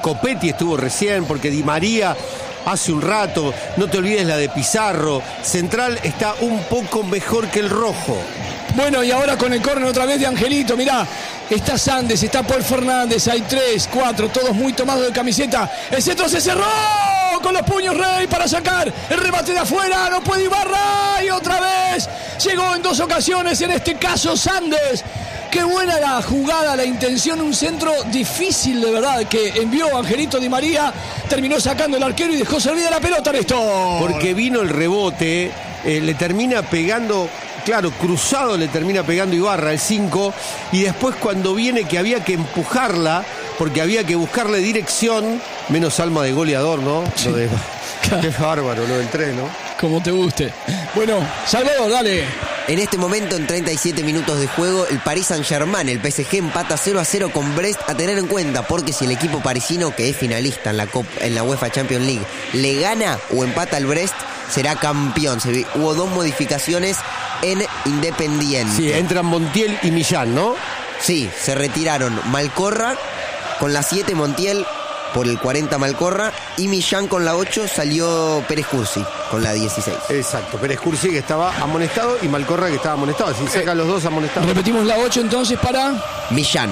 Copetti estuvo recién, porque Di María hace un rato, no te olvides la de Pizarro. Central está un poco mejor que el rojo. Bueno, y ahora con el córner otra vez de Angelito, mirá, está Sandes, está Paul Fernández, hay 3, 4, todos muy tomados de camiseta. El centro se cerró con los puños Rey para sacar el remate de afuera, no puede Ibarra, y otra vez llegó en 2 ocasiones, en este caso Sandes. Qué buena la jugada, la intención, un centro difícil de verdad que envió Angelito Di María, terminó sacando el arquero y dejó servida la pelota, Néstor. Porque vino el rebote, le termina pegando, claro, cruzado le termina pegando Ibarra, el 5, y después cuando viene que había que empujarla, porque había que buscarle dirección, menos alma de goleador, ¿no? Sí. Qué bárbaro lo del 3, ¿no? Como te guste. Bueno, Salvador, dale. En este momento, en 37 minutos de juego, el Paris Saint-Germain, el PSG, empata 0-0 con Brest, a tener en cuenta, porque si el equipo parisino, que es finalista en la UEFA Champions League, le gana o empata al Brest, será campeón. Hubo 2 modificaciones en Independiente. Sí, entran Montiel y Millán, ¿no? Sí, se retiraron Malcorra con la 7, Montiel por el 40 Malcorra, y Millán con la 8 salió Pérez Cursi con la 16. Exacto, Pérez Cursi que estaba amonestado y Malcorra que estaba amonestado, así sacan los 2 amonestados. Repetimos la 8 entonces para Millán.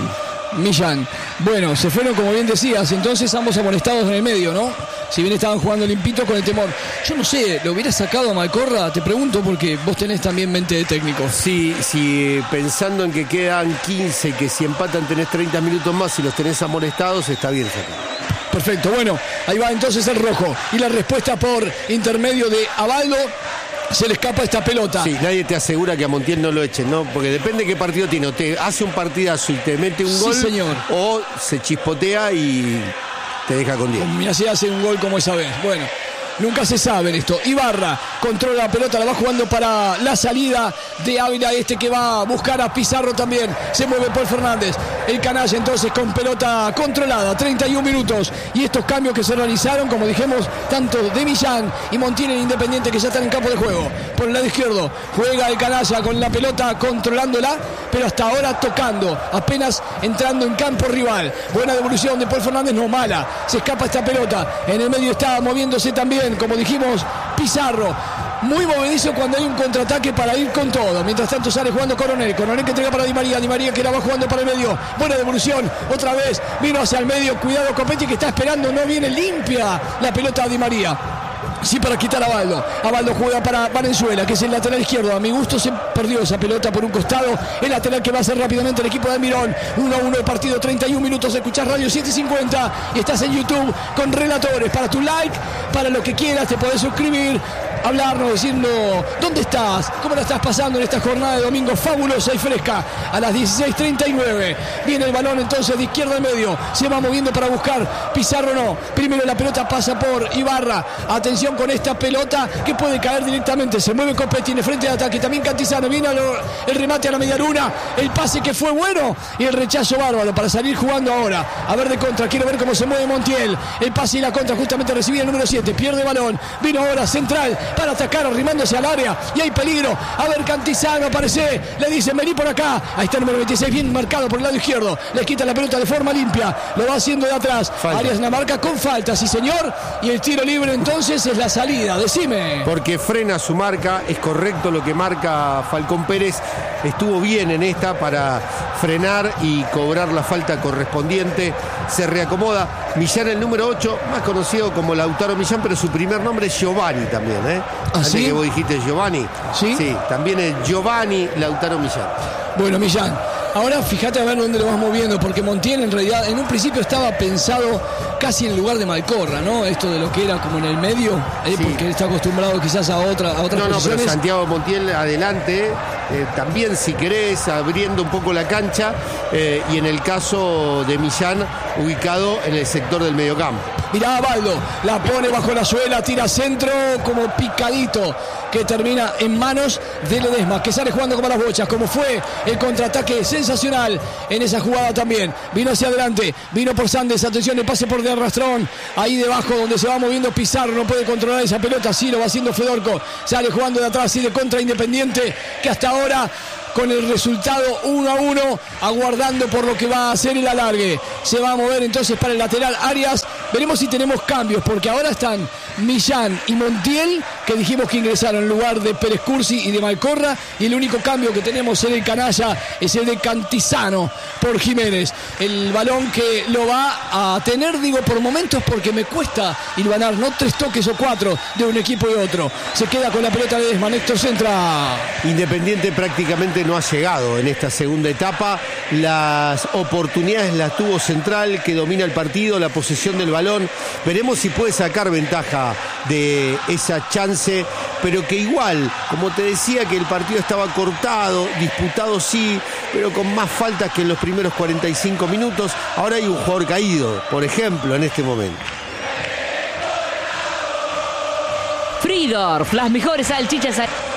Bueno, se fueron como bien decías, entonces ambos amonestados en el medio, ¿no? Si bien estaban jugando limpito con el temor. Yo no sé, ¿lo hubiera sacado a Malcorra? Te pregunto porque vos tenés también mente de técnico. Sí, pensando en que quedan 15, que si empatan tenés 30 minutos más y los tenés amonestados, está bien sacado. Perfecto, bueno, ahí va entonces el rojo. Y la respuesta por intermedio de Abaldo. Se le escapa esta pelota. Sí, nadie te asegura que a Montiel no lo echen, ¿no? Porque depende de qué partido tiene. O te hace un partidazo y te mete un gol. Sí, señor. O se chispotea y te deja con 10. Mira, si hace un gol como esa vez. Bueno, nunca se sabe en esto. Ibarra controla la pelota, la va jugando para la salida de Ávila, que va a buscar a Pizarro también. Se mueve Paul Fernández. El canalla entonces con pelota controlada, 31 minutos. Y estos cambios que se realizaron, como dijimos, tanto de Millán y Montiel en Independiente, que ya están en campo de juego. Por el lado izquierdo juega el canalla con la pelota controlándola, pero hasta ahora tocando, apenas entrando en campo rival. Buena devolución de Paul Fernández, no mala. Se escapa esta pelota. En el medio está moviéndose también, como dijimos, Pizarro. Muy movedizo cuando hay un contraataque para ir con todo. Mientras tanto sale jugando Coronel que entrega para Di María que la va jugando para el medio. Buena devolución, otra vez vino hacia el medio. Cuidado Copetti que está esperando, no viene limpia la pelota a Di María. Sí, para quitar a Abaldo. Abaldo juega para Valenzuela, que es el lateral izquierdo. A mi gusto se perdió esa pelota por un costado. El lateral que va a hacer rápidamente el equipo de Almirón. 1-1 el partido, 31 minutos. Escuchás Radio 750 y estás en YouTube con relatores. Para tu like, para lo que quieras, te podés suscribir, hablarnos, decirnos dónde estás, cómo la estás pasando en esta jornada de domingo fabulosa y fresca. A las 16:39 viene el balón entonces de izquierda al medio. Se va moviendo para buscar Pizarro, no. Primero la pelota pasa por Ibarra. Atención con esta pelota que puede caer directamente. Se mueve Copetti en el frente de ataque. También Cantizano. Viene el remate a la media luna. El pase que fue bueno y el rechazo bárbaro para salir jugando ahora. A ver de contra. Quiero ver cómo se mueve Montiel. El pase y la contra justamente recibía el número 7. Pierde balón. Vino ahora central para atacar arrimándose al área. Y hay peligro. A ver Cantizano aparece. Le dicen vení por acá. Ahí está el número 26 bien marcado por el lado izquierdo. Le quita la pelota de forma limpia. Lo va haciendo de atrás. Falta. Arias la marca con falta. Sí señor. Y el tiro libre entonces es la salida, decime. Porque frena su marca, es correcto lo que marca Falcón Pérez, estuvo bien en esta para frenar y cobrar la falta correspondiente, se reacomoda. Millán el número 8, más conocido como Lautaro Millán, pero su primer nombre es Giovanni también, ¿eh? ¿Ah, Antes sí? que vos dijiste Giovanni. ¿Sí? Sí, también es Giovanni Lautaro Millán. Bueno, Millán, ahora fíjate a ver dónde lo vas moviendo, porque Montiel en realidad en un principio estaba pensado casi en el lugar de Malcorra, ¿no? Esto de lo que era como en el medio, Sí. porque él está acostumbrado quizás a otras No, pero posiciones. Santiago Montiel adelante, también si querés, abriendo un poco la cancha, y en el caso de Millán, ubicado en el sector del mediocampo. Mirá a Baldo, la pone bajo la suela, tira centro como picadito, que termina en manos de Ledesma, que sale jugando como las bochas, como fue el contraataque sensacional en esa jugada también. Vino hacia adelante, vino por Sandes, atención, el pase por de arrastrón, ahí debajo donde se va moviendo Pizarro, no puede controlar esa pelota, sí lo va haciendo Fedorco, sale jugando de atrás y de contra Independiente, que hasta ahora con el resultado 1-1, aguardando por lo que va a ser el alargue. Se va a mover entonces para el lateral Arias. Veremos si tenemos cambios, porque ahora están Millán y Montiel, que dijimos que ingresaron en lugar de Pérez Cursi y de Malcorra, y el único cambio que tenemos en el canalla es el de Cantizano por Jiménez. El balón que lo va a tener, digo por momentos, porque me cuesta hilvanar, no 3 toques o 4 de un equipo y otro. Se queda con la pelota de Desman. Héctor Centra. Independiente prácticamente no ha llegado en esta segunda etapa. Las oportunidades las tuvo Central, que domina el partido, la posesión del balón. Veremos si puede sacar ventaja de esa chance, pero que igual, como te decía, que el partido estaba cortado, disputado sí, pero con más faltas que en los primeros 45 minutos. Ahora hay un jugador caído, por ejemplo, en este momento. Friedorf, las mejores salchichas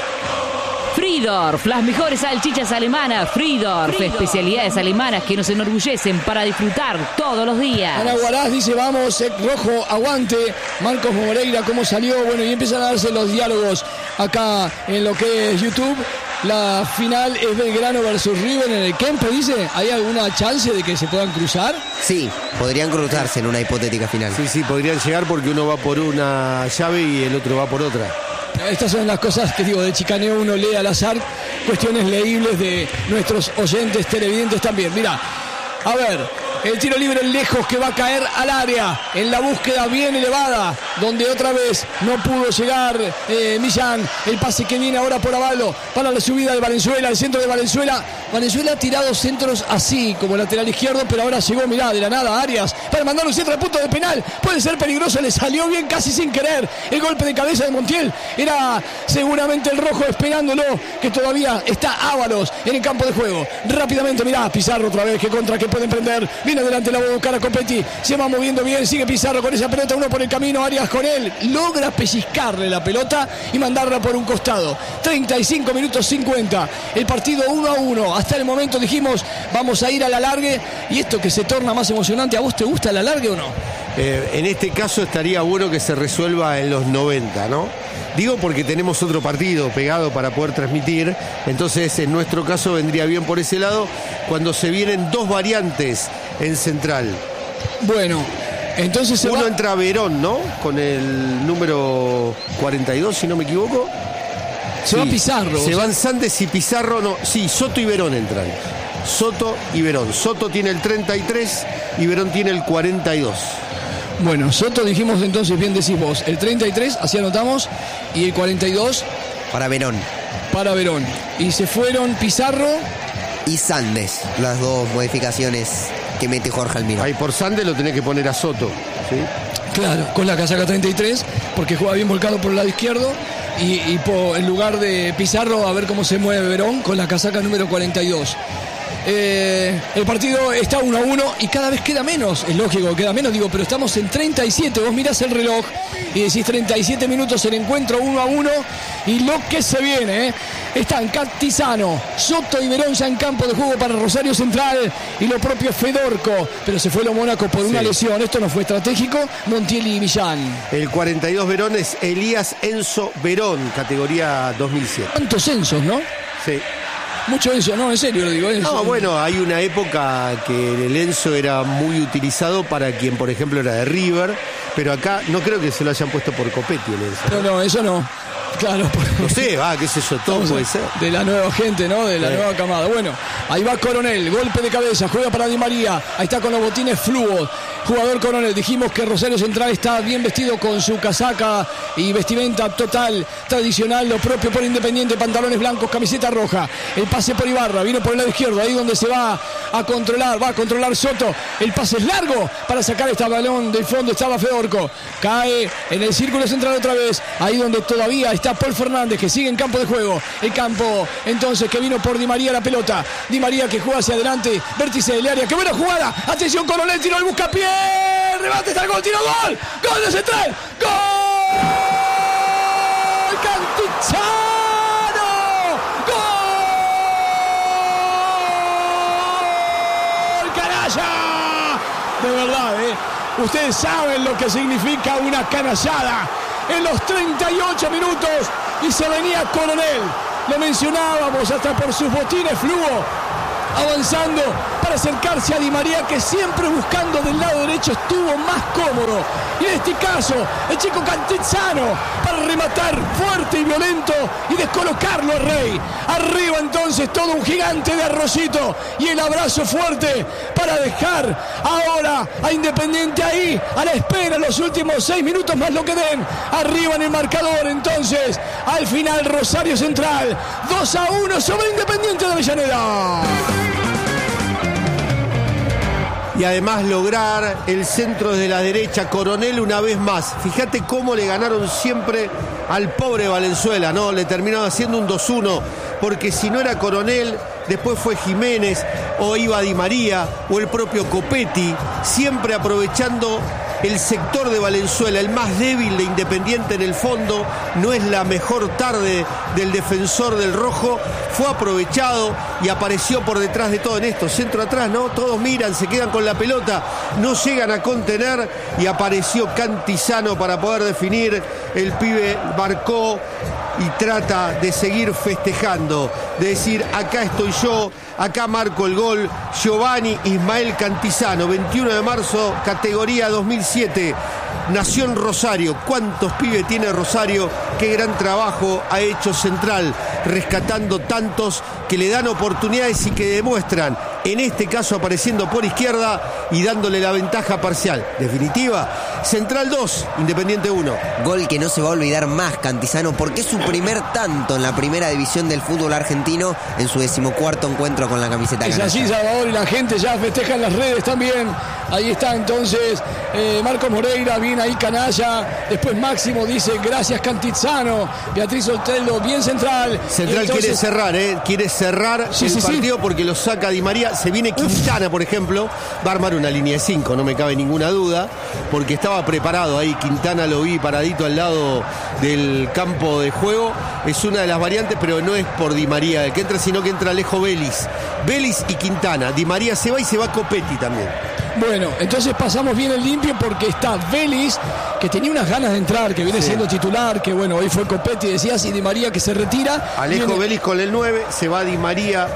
alemanas. Friedorf, especialidades alemanas que nos enorgullecen para disfrutar todos los días. Ana Guaraz dice, vamos, rojo, aguante. Marcos Moreira, ¿cómo salió? Bueno, y empiezan a darse los diálogos acá en lo que es YouTube. La final es Belgrano versus River en el Kempe, dice. ¿Hay alguna chance de que se puedan cruzar? Sí, podrían cruzarse en una hipotética final. Sí, podrían llegar porque uno va por una llave y el otro va por otra. Estas son las cosas que digo, de chicaneo uno lee al azar, cuestiones leíbles de nuestros oyentes televidentes también. Mirá, a ver, el tiro libre lejos que va a caer al área, en la búsqueda bien elevada, donde otra vez no pudo llegar Millán. El pase que viene ahora por Avaldo para la subida de Valenzuela, el centro de Valenzuela. Valenzuela ha tirado centros así como lateral izquierdo, pero ahora llegó, mirá, de la nada Arias para mandar un centro a punto de penal. Puede ser peligroso, le salió bien casi sin querer. El golpe de cabeza de Montiel era seguramente el rojo esperándolo, que todavía está Ábalos en el campo de juego. Rápidamente, mirá, Pizarro otra vez, que contra que puede emprender. Viene adelante, la va a buscar a Copetti. Se va moviendo bien, sigue Pizarro con esa pelota, uno por el camino, Arias con él. Logra pellizcarle la pelota y mandarla por un costado. 35 minutos 50. El partido 1-1. Hasta el momento dijimos, vamos a ir al alargue. Y esto que se torna más emocionante, ¿a vos te gusta el alargue o no? En este caso estaría bueno que se resuelva en los 90, ¿no? Digo porque tenemos otro partido pegado para poder transmitir, entonces en nuestro caso vendría bien por ese lado cuando se vienen 2 variantes en Central. Bueno, entonces uno entra Verón, ¿no? Con el número 42, si no me equivoco. Se va Pizarro. Se van Sandes y Pizarro, no, sí, Soto y Verón entran. Soto y Verón. Soto tiene el 33 y Verón tiene el 42. Bueno, Soto dijimos entonces, bien decís vos, el 33, así anotamos, y el 42 para Verón. Para Verón. Y se fueron Pizarro y Sandes, las 2 modificaciones que mete Jorge Almirón. Ahí por Sandes lo tenés que poner a Soto, ¿sí? Claro, con la casaca 33, porque juega bien volcado por el lado izquierdo, y en lugar de Pizarro, a ver cómo se mueve Verón con la casaca número 42. El partido está 1-1 y cada vez queda menos, es lógico que queda menos, digo, pero estamos en 37, vos mirás el reloj y decís 37 minutos el encuentro 1-1 y lo que se viene, están Cantizano, Soto y Verón ya en campo de juego para Rosario Central y lo propio Fedorco, pero se fue lo Mónaco por una lesión, esto no fue estratégico, Montiel y Millán. El 42 Verón es Elías Enzo Verón, categoría 2007. ¿Cuántos Enzos, no? Sí. Mucho Enzo, no, en serio lo digo. Enzo. No, bueno, hay una época que el Enzo era muy utilizado para quien, por ejemplo, era de River, pero acá no creo que se lo hayan puesto por Copetti el Enzo. No, eso no. Claro, no sé, qué sé yo, todo puede ser. De la nueva gente, ¿no? De la nueva camada. Bueno, ahí va Coronel, golpe de cabeza, juega para Di María, ahí está con los botines fluos. Jugador Coronel, dijimos que Rosario Central está bien vestido con su casaca y vestimenta total, tradicional, lo propio por Independiente, pantalones blancos, camiseta roja. El pase por Ibarra, vino por el lado izquierdo, ahí donde se va a controlar Soto. El pase es largo para sacar este balón del fondo, estaba Fedorco. Cae en el círculo central otra vez, ahí donde todavía está Paul Fernández, que sigue en campo de juego. El campo, entonces, que vino por Di María la pelota. Di María que juega hacia adelante, vértice del área. ¡Qué buena jugada! Atención, Coronel, tiró el buscapié. Rebate, está el gol, tiro, gol. ¡Gol de Central! ¡Gol! ¡Cantizano! ¡Gol! ¡Canalla! De verdad, ustedes saben lo que significa una canallada. En los 38 minutos y se venía Coronel lo mencionábamos hasta por sus botines fluo, avanzando para acercarse a Di María, que siempre buscando del lado derecho estuvo más cómodo. Y en este caso, el chico Cantizano para rematar fuerte y violento y descolocarlo a Rey. Arriba entonces todo un gigante de Arroyito y el abrazo fuerte para dejar ahora a Independiente ahí, a la espera los últimos 6 minutos más lo que den. Arriba en el marcador entonces, al final Rosario Central, 2-1 sobre Independiente de Avellaneda. Y además lograr el centro de la derecha, Coronel una vez más. Fíjate cómo le ganaron siempre al pobre Valenzuela, ¿no? Le terminaron haciendo un 2-1, porque si no era Coronel, después fue Jiménez, o iba Di María, o el propio Copetti, siempre aprovechando el sector de Valenzuela, el más débil de Independiente en el fondo. No es la mejor tarde del defensor del rojo, fue aprovechado y apareció por detrás de todo en esto, centro atrás, ¿no? Todos miran, se quedan con la pelota, no llegan a contener y apareció Cantizano para poder definir. El pibe marcó y trata de seguir festejando, de decir, acá estoy yo, acá marco el gol. Giovanni Ismael Cantizano, 21 de marzo, categoría 2007, nació en Rosario. ¿Cuántos pibes tiene Rosario? Qué gran trabajo ha hecho Central, rescatando tantos que le dan oportunidades y que demuestran, en este caso apareciendo por izquierda y dándole la ventaja parcial. Definitiva, Central 2, Independiente 1. Gol que no se va a olvidar más Cantizano, porque es su primer tanto en la primera división del fútbol argentino en su 14º encuentro con la camiseta canalla. canalla. Es así, Salvador, y la gente ya festeja en las redes también. Ahí está entonces Marco Moreira, bien ahí Canalla. Después Máximo dice, gracias Cantizano. Beatriz Otelo, bien Central. Central entonces quiere cerrar, quiere cerrar el partido porque lo saca Di María. Se viene Quintana, por ejemplo, va a armar una línea de 5, no me cabe ninguna duda, porque estaba preparado ahí. Quintana lo vi paradito al lado del campo de juego. Es una de las variantes, pero no es por Di María el que entra, sino que entra Alejo Vélez y Quintana. Di María se va y se va Copetti también. Bueno, entonces pasamos bien el limpio porque está Vélez, que tenía unas ganas de entrar, que viene siendo titular, que bueno, hoy fue Copetti, decías, y Di María que se retira. Alejo Vélez con el 9, se va Di María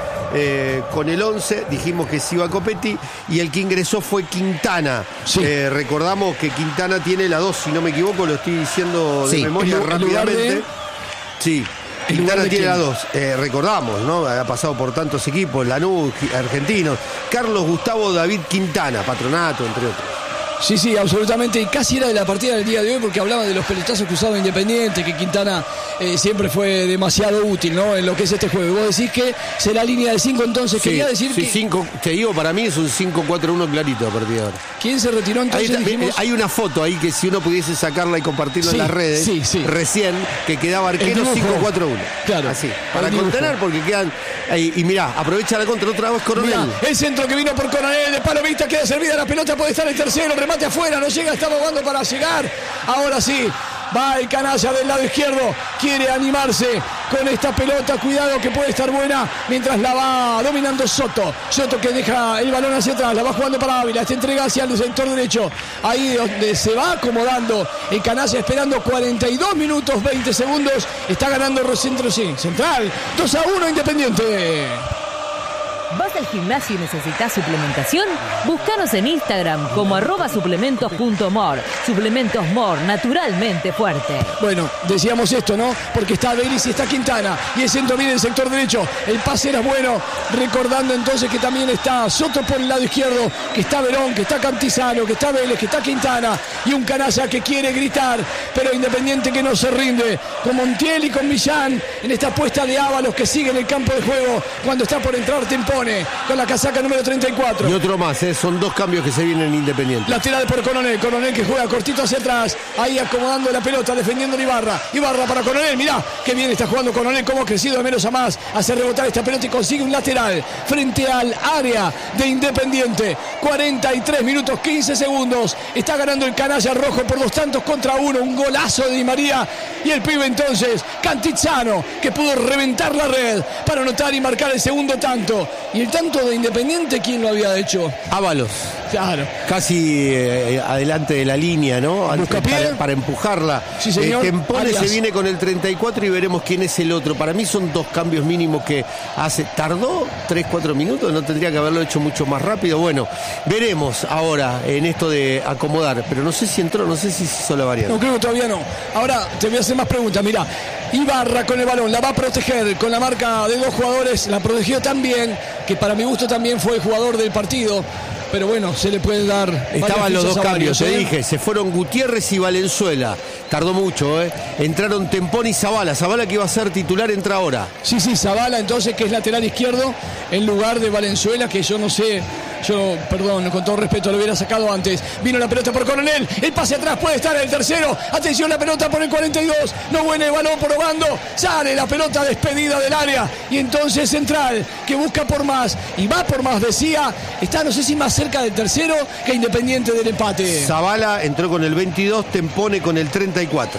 con el 11, dijimos que se iba Copetti, y el que ingresó fue Quintana. Sí. Recordamos que Quintana tiene la 2, si no me equivoco, lo estoy diciendo de memoria rápidamente. Sí. Quintana tiene la 2, recordamos, ¿no? Ha pasado por tantos equipos, Lanús, Argentinos. Carlos Gustavo David Quintana, Patronato, entre otros. Sí, sí, absolutamente. Y casi era de la partida del día de hoy porque hablaba de los pelotazos que usaba Independiente, que Quintana siempre fue demasiado útil, ¿no? En lo que es este juego. Y vos decís que será línea de 5, entonces quería decir que... 5, te digo, para mí es un 5-4-1 clarito a partir de ahora. ¿Quién se retiró entonces? Hay una foto ahí que si uno pudiese sacarla y compartirla en las redes, recién, que quedaba arquero 5-4-1. Claro. Así, para contener porque quedan... Ahí, y mirá, aprovecha la contra, otra vez Coronel. Mirá, el centro que vino por Coronel, de Palomita, queda servida la pelota, puede estar el tercero, remate afuera, no llega, está jugando para llegar. Ahora sí, va el Canalla del lado izquierdo, quiere animarse con esta pelota, cuidado que puede estar buena, mientras la va dominando Soto que deja el balón hacia atrás, la va jugando para Ávila, esta entrega hacia el sector derecho, ahí donde se va acomodando el Canalla, esperando 42 minutos 20 segundos, está ganando Central, 2-1 Independiente. ¿Vas al gimnasio y necesitas suplementación? Búscanos en Instagram como @suplementos.mor. Suplementos Mor, naturalmente fuerte. Bueno, decíamos esto, ¿no? Porque está Vélez y está Quintana. Y el centro viene del sector derecho. El pase era bueno. Recordando entonces que también está Soto por el lado izquierdo. Que está Verón, que está Cantizano, que está Vélez, que está Quintana. Y un Canalla que quiere gritar. Pero Independiente que no se rinde. Con Montiel y con Millán. En esta apuesta de Ábalos que sigue en el campo de juego. Cuando está por entrar Tempone con la casaca número 34. Y otro más, son 2 cambios que se vienen en Independiente. Lateral por Coronel que juega cortito hacia atrás, ahí acomodando la pelota, defendiendo a Ibarra para Coronel, mirá, qué bien está jugando Coronel, cómo ha crecido de menos a más, hace rebotar esta pelota y consigue un lateral frente al área de Independiente. 43 minutos 15 segundos, está ganando el Canalla rojo por 2-1, un golazo de Di María, y el pibe entonces, Cantizano, que pudo reventar la red para anotar y marcar el segundo tanto. Y el tanto de Independiente, ¿quién lo había hecho? Ábalos. Claro. Casi adelante de la línea, ¿no? Para empujarla. Sí, señor. Tempone Arias. se viene con el 34 y veremos quién es el otro. Para mí son 2 cambios mínimos que hace. Tardó 3-4 minutos, no tendría que haberlo hecho mucho más rápido. Bueno, veremos ahora en esto de acomodar. Pero no sé si entró, no sé si se hizo la variante. No, creo que todavía no. Ahora te voy a hacer más preguntas. Mira, Ibarra con el balón, la va a proteger con la marca de 2 jugadores. La protegió también, que para mi gusto también fue el jugador del partido. Pero bueno, se le puede dar. Estaban los 2 cambios, te ¿eh? dije. Se fueron Gutiérrez y Valenzuela. Tardó mucho, ¿eh? Entraron Tempone y Zabala. Zabala, que iba a ser titular, entra ahora. Sí, Zabala, entonces, que es lateral izquierdo, en lugar de Valenzuela, que yo no sé. Perdón, con todo respeto, lo hubiera sacado antes. Vino la pelota por Coronel. El pase atrás puede estar el tercero. Atención, la pelota por el 42. No viene el balón por Obando. Sale la pelota despedida del área. Y entonces Central, que busca por más. Y va por más, decía. Está, no sé si más cerca del tercero que Independiente del empate. Zabala entró con el 22, Tempone con el 34.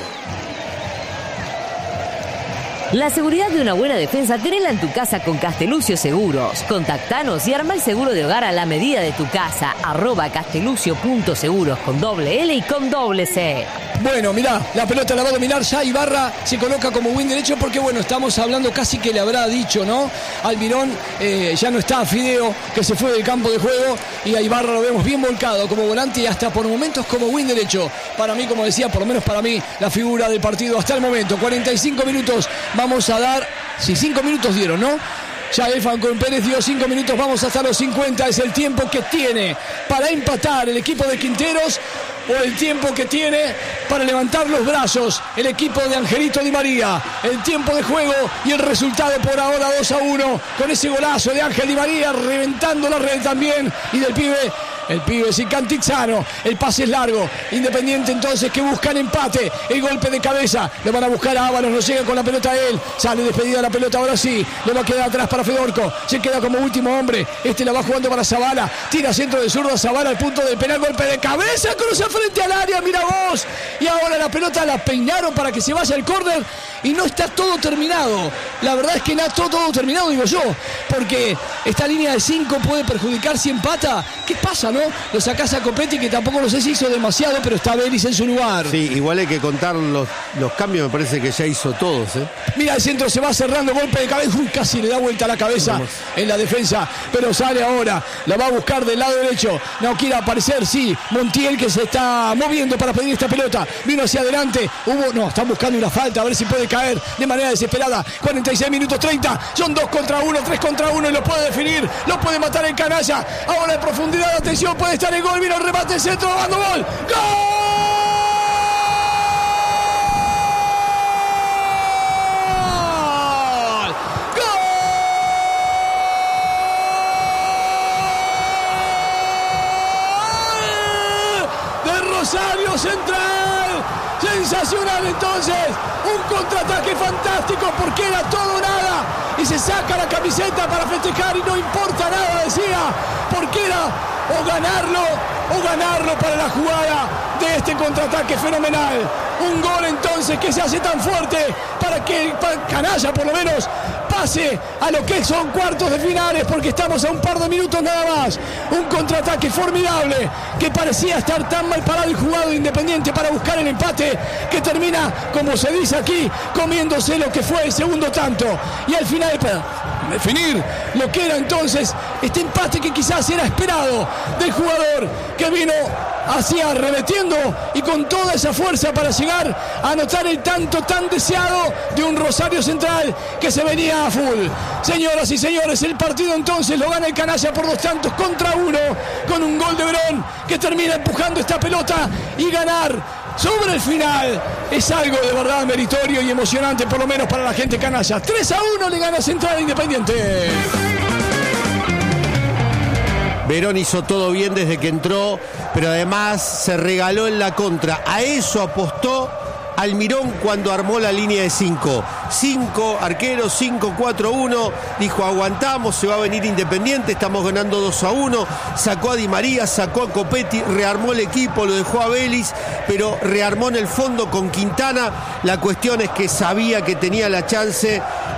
La seguridad de una buena defensa tenela en tu casa con Castelucio Seguros. Contactanos y arma el seguro de hogar a la medida de tu casa. @castelucio.seguros con doble L y con doble C. Bueno, mirá, la pelota la va a dominar ya Ibarra, se coloca como win derecho porque, bueno, estamos hablando casi que le habrá dicho, ¿no? Almirón, ya no está Fideo, que se fue del campo de juego, y a Ibarra lo vemos bien volcado como volante y hasta por momentos como win derecho. Para mí, como decía, por lo menos para mí, la figura del partido hasta el momento. 45 minutos, vamos a dar, sí, 5 minutos dieron, ¿no? Ya el Falcón Pérez dio 5 minutos, vamos hasta los 50, es el tiempo que tiene para empatar el equipo de Quinteros o el tiempo que tiene para levantar los brazos el equipo de Angelito Di María. El tiempo de juego y el resultado por ahora 2-1 con ese golazo de Ángel Di María reventando la red también y del pibe. El pibe sin Cantizano, el pase es largo. Independiente entonces que buscan empate. El golpe de cabeza, lo van a buscar a Ábalos, no llega con la pelota a él. Sale despedida la pelota, ahora sí. Le va a quedar atrás para Fedorco. Se queda como último hombre. Este la va jugando para Zabala. Tira centro de zurdo a Zabala al punto del penal. Golpe de cabeza, cruza frente al área, mira vos. Y ahora la pelota la peinaron para que se vaya al córner. Y no está todo terminado. La verdad es que no está todo terminado, digo yo. Porque esta línea de 5 puede perjudicar si empata. ¿Qué pasa, no? Lo sacás a Copetti, que tampoco no sé si hizo demasiado, pero está Vélez en su lugar. Sí, igual hay que contar los cambios, me parece que ya hizo todos, ¿eh? Mira, el centro se va cerrando, golpe de cabeza. Uy, casi le da vuelta a la cabeza en la defensa. Pero sale ahora, la va a buscar del lado derecho. No quiere aparecer, sí. Montiel, que se está moviendo para pedir esta pelota. Vino hacia adelante. Están buscando una falta, a ver si puede caer de manera desesperada. 46 minutos 30. Son 2 contra 1, 3 contra 1 y lo puede definir. Lo puede matar el canalla. Ahora en profundidad, atención, puede estar el gol. Vino el remate, el centro, dando gol. ¡Gol! Rosario Central, sensacional entonces, un contraataque fantástico porque era todo o nada y se saca la camiseta para festejar y no importa nada, decía, porque era o ganarlo para la jugada de este contraataque fenomenal. Un gol entonces que se hace tan fuerte para que Canalla por lo menos pase a lo que son cuartos de finales, porque estamos a un par de minutos nada más. Un contraataque formidable que parecía estar tan mal parado y jugado de Independiente para buscar el empate, que termina, como se dice aquí, comiéndose lo que fue el segundo tanto. Y al final, para definir lo que era entonces este empate que quizás era esperado del jugador que vino hacia arremetiendo y con toda esa fuerza para llegar a anotar el tanto tan deseado de un Rosario Central que se venía a full. Señoras y señores, el partido entonces lo gana el Canalla por 2 tantos contra 1 con un gol de Verón que termina empujando esta pelota y ganar sobre el final es algo de verdad meritorio y emocionante, por lo menos para la gente canalla. 3-1 le gana Central Independiente. Verón hizo todo bien desde que entró, pero además se regaló en la contra. A eso apostó Almirón cuando armó la línea de 5. 5 arqueros, 5-4-1. Dijo, aguantamos, se va a venir Independiente, estamos ganando 2-1. Sacó a Di María, sacó a Copetti, rearmó el equipo, lo dejó a Vélez, pero rearmó en el fondo con Quintana. La cuestión es que sabía que tenía la chance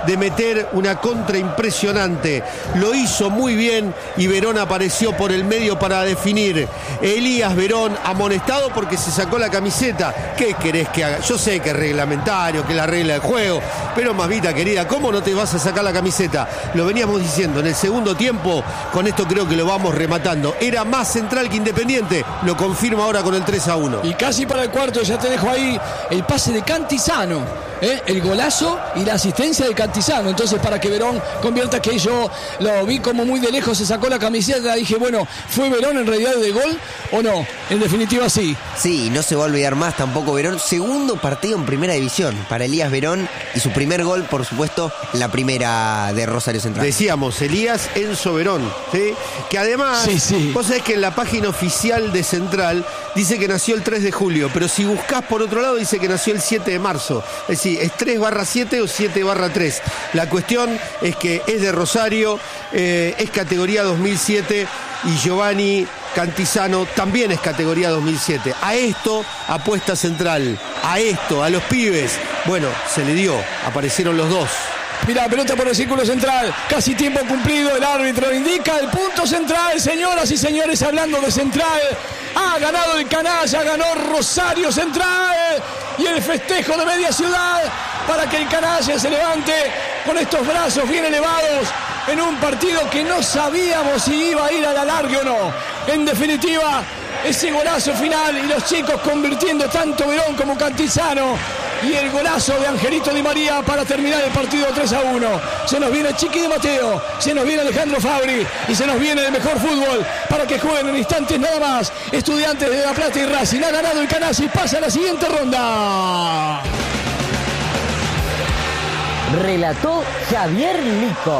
de meter una contra impresionante. Lo hizo muy bien y Verón apareció por el medio para definir. Elías Verón amonestado porque se sacó la camiseta. ¿Qué querés que haga? Yo sé que es reglamentario, que es la regla del juego, pero mamita querida, ¿cómo no te vas a sacar la camiseta? Lo veníamos diciendo en el segundo tiempo, con esto creo que lo vamos rematando. Era más Central que Independiente, lo confirma ahora con el 3-1. Y casi para el cuarto, ya te dejo ahí el pase de Cantizano, el golazo y la asistencia de Cantizano. Entonces, para que Verón convierta, que yo lo vi como muy de lejos, se sacó la camiseta, dije, bueno, ¿fue Verón en realidad de gol o no? En definitiva sí. Sí, no se va a olvidar más tampoco Verón. Segundo partido en primera división para Elías Verón y su primer gol, por supuesto, en la primera de Rosario Central. Decíamos, Elías Enzo Verón, ¿sí? Que además, sí. Vos sabés que en la página oficial de Central dice que nació el 3 de julio, pero si buscás por otro lado dice que nació el 7 de marzo. Es decir, es 3/7 o 7/3. La cuestión es que es de Rosario, es categoría 2007 y Giovanni Cantizano también es categoría 2007. A esto apuesta Central, a esto, a los pibes. Bueno, se le dio, aparecieron los dos. Mirá, pelota por el círculo central, casi tiempo cumplido, el árbitro indica el punto central. Señoras y señores, hablando de Central, ha ganado el canalla, ganó Rosario Central, y el festejo de media ciudad para que el canalla se levante con estos brazos bien elevados en un partido que no sabíamos si iba a ir a la larga o no. En definitiva, ese golazo final y los chicos convirtiendo tanto Verón como Cantizano, y el golazo de Angelito Di María para terminar el partido 3-1. Se nos viene Chiqui de Mateo, se nos viene Alejandro Fabri y se nos viene el mejor fútbol para que jueguen en instantes nada más. Estudiantes de La Plata y Racing ha ganado el canalla y pasa a la siguiente ronda. Relató Javier Lico.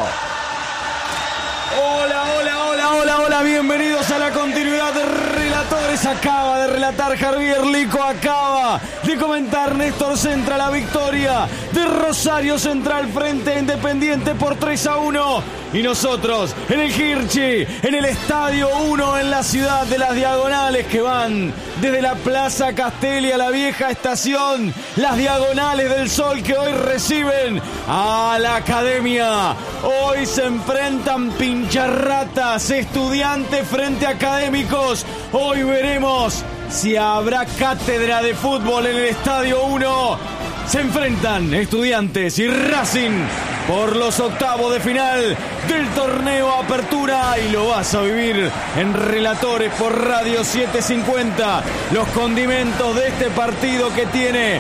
Hola, bienvenidos a la continuidad de Relatores. Acaba de relatar Javier Lico, acaba de comentar Néstor Centra la victoria de Rosario Central frente a Independiente por 3-1. Y nosotros en el Hirschi, en el Estadio 1, en la ciudad de las Diagonales, que van desde la Plaza Castelli a la vieja estación, las Diagonales del Sol, que hoy reciben a la Academia. Hoy se enfrentan pincharratas, Estudiantes frente a Académicos. Hoy veremos si habrá cátedra de fútbol en el Estadio 1. Se enfrentan Estudiantes y Racing por los octavos de final del torneo Apertura, y lo vas a vivir en Relatores por Radio 750. Los condimentos de este partido que tiene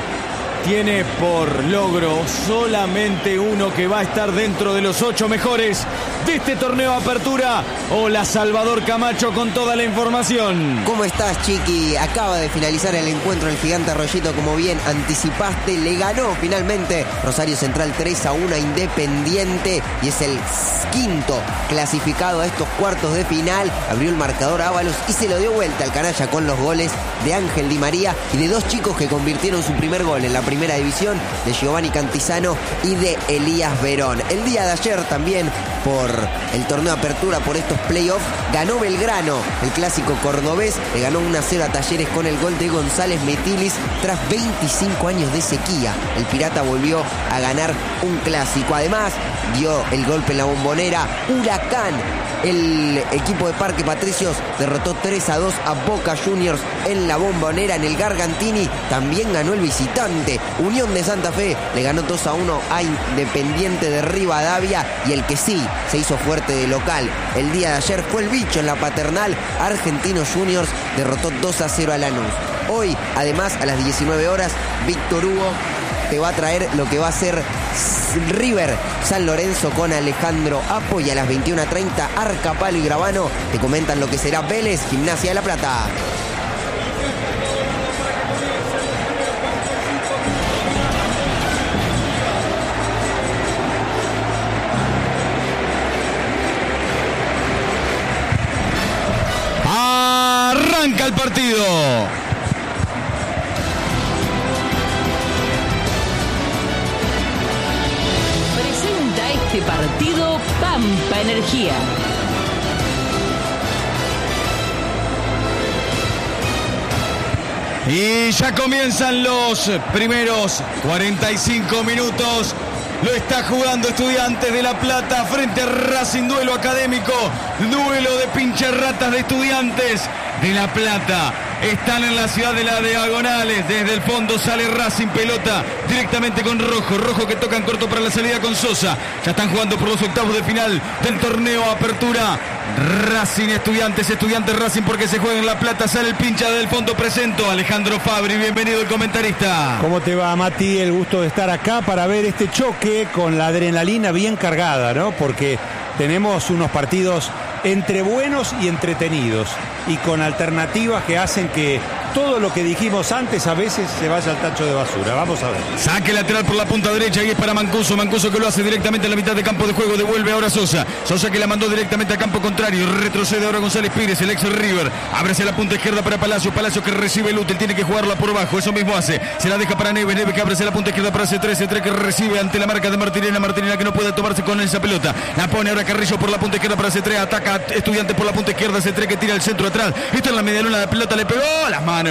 por logro solamente uno, que va a estar dentro de los 8 mejores de este torneo Apertura. Hola, Salvador Camacho con toda la información. ¿Cómo estás, Chiqui? Acaba de finalizar el encuentro el Gigante Arroyito, como bien anticipaste. Le ganó finalmente Rosario Central 3-1 a Independiente y es el quinto clasificado a estos cuartos de final. Abrió el marcador Ábalos y se lo dio vuelta al canalla con los goles de Ángel Di María y de dos chicos que convirtieron su primer gol en la primera división, de Giovanni Cantizano y de Elías Verón. El día de ayer también, por el torneo Apertura, por estos playoffs, ganó Belgrano, el clásico cordobés, le ganó 1-0 a Talleres con el gol de González Metilis tras 25 años de sequía. El Pirata volvió a ganar un clásico. Además, dio el golpe en la Bombonera Huracán. El equipo de Parque Patricios derrotó 3-2 a Boca Juniors en la Bombonera. En el Gargantini también ganó el visitante. Unión de Santa Fe le ganó 2-1 a Independiente de Rivadavia. Y el que sí se hizo fuerte de local el día de ayer fue el Bicho en la Paternal. Argentinos Juniors derrotó 2-0 a Lanús. Hoy, además, a las 19 horas, Víctor Hugo te va a traer lo que va a ser River San Lorenzo con Alejandro Apo, y a las 21:30 Arca, Palo y Gravano te comentan lo que será Vélez Gimnasia de La Plata. Arranca el partido. Partido Pampa Energía. Y ya comienzan los primeros 45 minutos Lo está jugando Estudiantes de La Plata frente a Racing, duelo académico, duelo de pincharratas de Estudiantes de La Plata. Están en la ciudad de las diagonales. Desde el fondo sale Racing, pelota directamente con Rojo que toca en corto para la salida con Sosa. Ya están jugando por los octavos de final del torneo Apertura. Racing, Estudiantes Racing, porque se juega en La Plata. Sale el pincha del fondo, presento Alejandro Fabri, bienvenido el comentarista. ¿Cómo te va, Mati? El gusto de estar acá para ver este choque con la adrenalina bien cargada, ¿no? Porque tenemos unos partidos entre buenos y entretenidos y con alternativas que hacen que todo lo que dijimos antes a veces se vaya al tacho de basura. Vamos a ver. Saque lateral por la punta derecha y es para Mancuso que lo hace directamente en la mitad de campo de juego. Devuelve ahora Sosa que la mandó directamente a campo contrario. Retrocede ahora González Pires, el ex River. Abre hacia la punta izquierda para Palacio que recibe el útil, tiene que jugarla por bajo. Eso mismo hace, se la deja para Neves que abre hacia la punta izquierda para C3 que recibe ante la marca de Martinena que no puede tomarse con esa pelota. La pone ahora Carrillo por la punta izquierda para C3, ataca Estudiantes por la punta izquierda, C3 que tira el centro atrás. Esto en la medialuna, la pelota le pegó a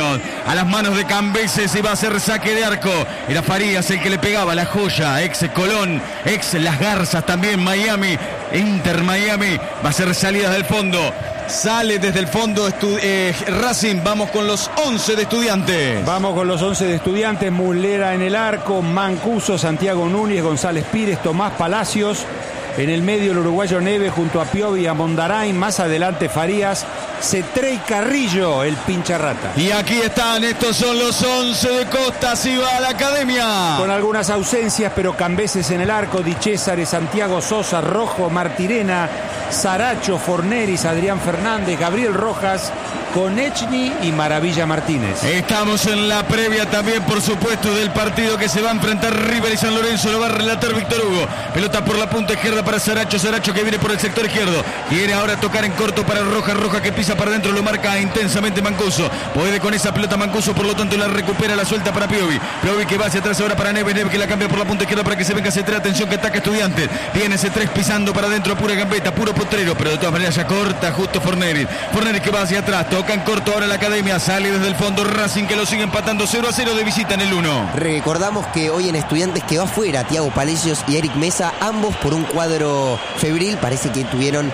las manos de Cambeses y va a ser saque de arco. Era Farías el que le pegaba, la joya, ex Colón, ex Las Garzas también, Miami, Inter Miami. Va a ser salidas del fondo. Sale desde el fondo Racing. Vamos con los 11 de Estudiantes. Vamos con los 11 de Estudiantes. Muslera en el arco, Mancuso, Santiago Núñez, González Pires, Tomás Palacios. En el medio el uruguayo Neves junto a Piovi y a Mondarain. Más adelante Farías, C3 y Carrillo, el pincharrata. Y aquí están, estos son los 11 de Costa. Así va la academia. Con algunas ausencias, pero Cambeses en el arco, Di Césare, Santiago Sosa, Rojo, Martirena, Saracho, Forneris, Adrián Fernández, Gabriel Rojas, Konechny y Maravilla Martínez. Estamos en la previa también, por supuesto, del partido que se va a enfrentar River y San Lorenzo. Lo va a relatar Víctor Hugo. Pelota por la punta izquierda para Saracho que viene por el sector izquierdo. Quiere ahora tocar en corto para Roja que pisa para adentro, lo marca intensamente Mancuso. Puede con esa pelota Mancuso, por lo tanto la recupera, la suelta para Piovi que va hacia atrás ahora para Neves que la cambia por la punta izquierda para que se venga C3. Atención que ataca Estudiantes. Viene C3 pisando para adentro, pura gambeta, puro potrero, pero de todas maneras ya corta justo Forneris que va hacia atrás, toca en corto ahora la academia, sale desde el fondo Racing que lo sigue empatando 0-0 de visita en el 1. Recordamos que hoy en Estudiantes quedó afuera Thiago Palacios y Eric Mesa, ambos por un cuadro febril. Parece que tuvieron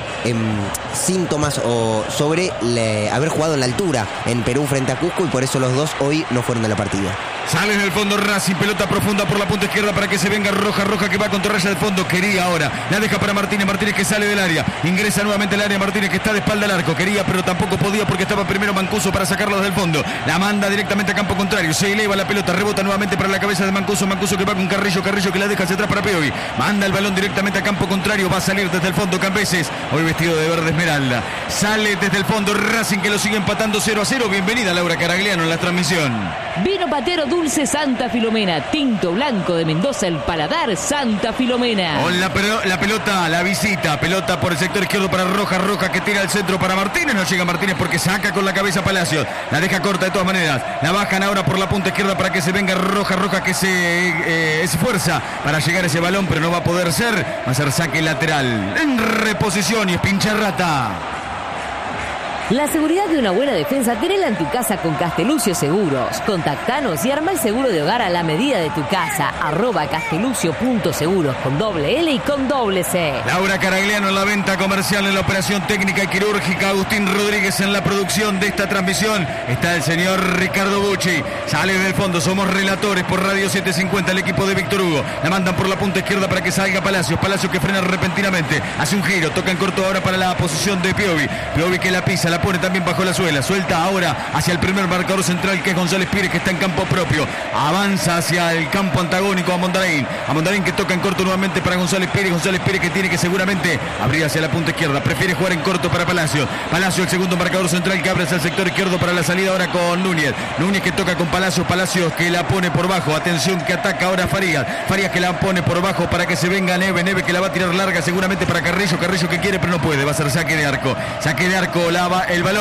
síntomas o sobre haber jugado en la altura en Perú frente a Cusco y por eso los dos hoy no fueron a la partida. Sale en el fondo Racing, pelota profunda por la punta izquierda para que se venga Roja que va contra raya del fondo, quería ahora, la deja para Martínez que sale del área, ingresa nuevamente al área Martínez que está de espalda al arco, quería pero tampoco podía porque estaba primero Mancuso para sacarla desde el fondo, la manda directamente a campo contrario, se eleva la pelota, rebota nuevamente para la cabeza de Mancuso que va con Carrillo que la deja hacia atrás para Piovi, manda el balón directamente a campo contrario, va a salir desde el fondo Cambeses, hoy vestido de verde esmeralda, sale desde el fondo Racing que lo sigue empatando 0-0, bienvenida Laura Caragliano en la transmisión. Vino Patero Dulce Santa Filomena, tinto blanco de Mendoza, el paladar Santa Filomena. Con la pelota, la visita, pelota por el sector izquierdo para Roja que tira al centro para Martínez, no llega Martínez porque saca con la cabeza Palacios, la deja corta de todas maneras, la bajan ahora por la punta izquierda para que se venga Roja que se esfuerza para llegar a ese balón, pero no va a poder ser, va a ser saque lateral, en reposición y es pincharrata. La seguridad de una buena defensa tenela en tu casa con Castelucio Seguros. Contactanos y arma el seguro de hogar a la medida de tu casa. @castelucio.seguros con doble L y con doble C. Laura Caragliano en la venta comercial, en la operación técnica y quirúrgica. Agustín Rodríguez en la producción de esta transmisión. Está el señor Ricardo Bucci. Sale del fondo, somos relatores por Radio 750, el equipo de Víctor Hugo. La mandan por la punta izquierda para que salga Palacios que frena repentinamente. Hace un giro, toca en corto ahora para la posición de Piovi que la pisa, la pone también bajo la suela, suelta ahora hacia el primer marcador central que es González Pires que está en campo propio, avanza hacia el campo antagónico a Mondarain que toca en corto nuevamente para González Pires que tiene que seguramente abrir hacia la punta izquierda, prefiere jugar en corto para Palacio el segundo marcador central que abre hacia el sector izquierdo para la salida ahora con Núñez que toca con Palacios que la pone por bajo, atención que ataca ahora Farías que la pone por bajo para que se venga Neves que la va a tirar larga seguramente para Carrillo que quiere pero no puede, va a ser saque de arco, el balón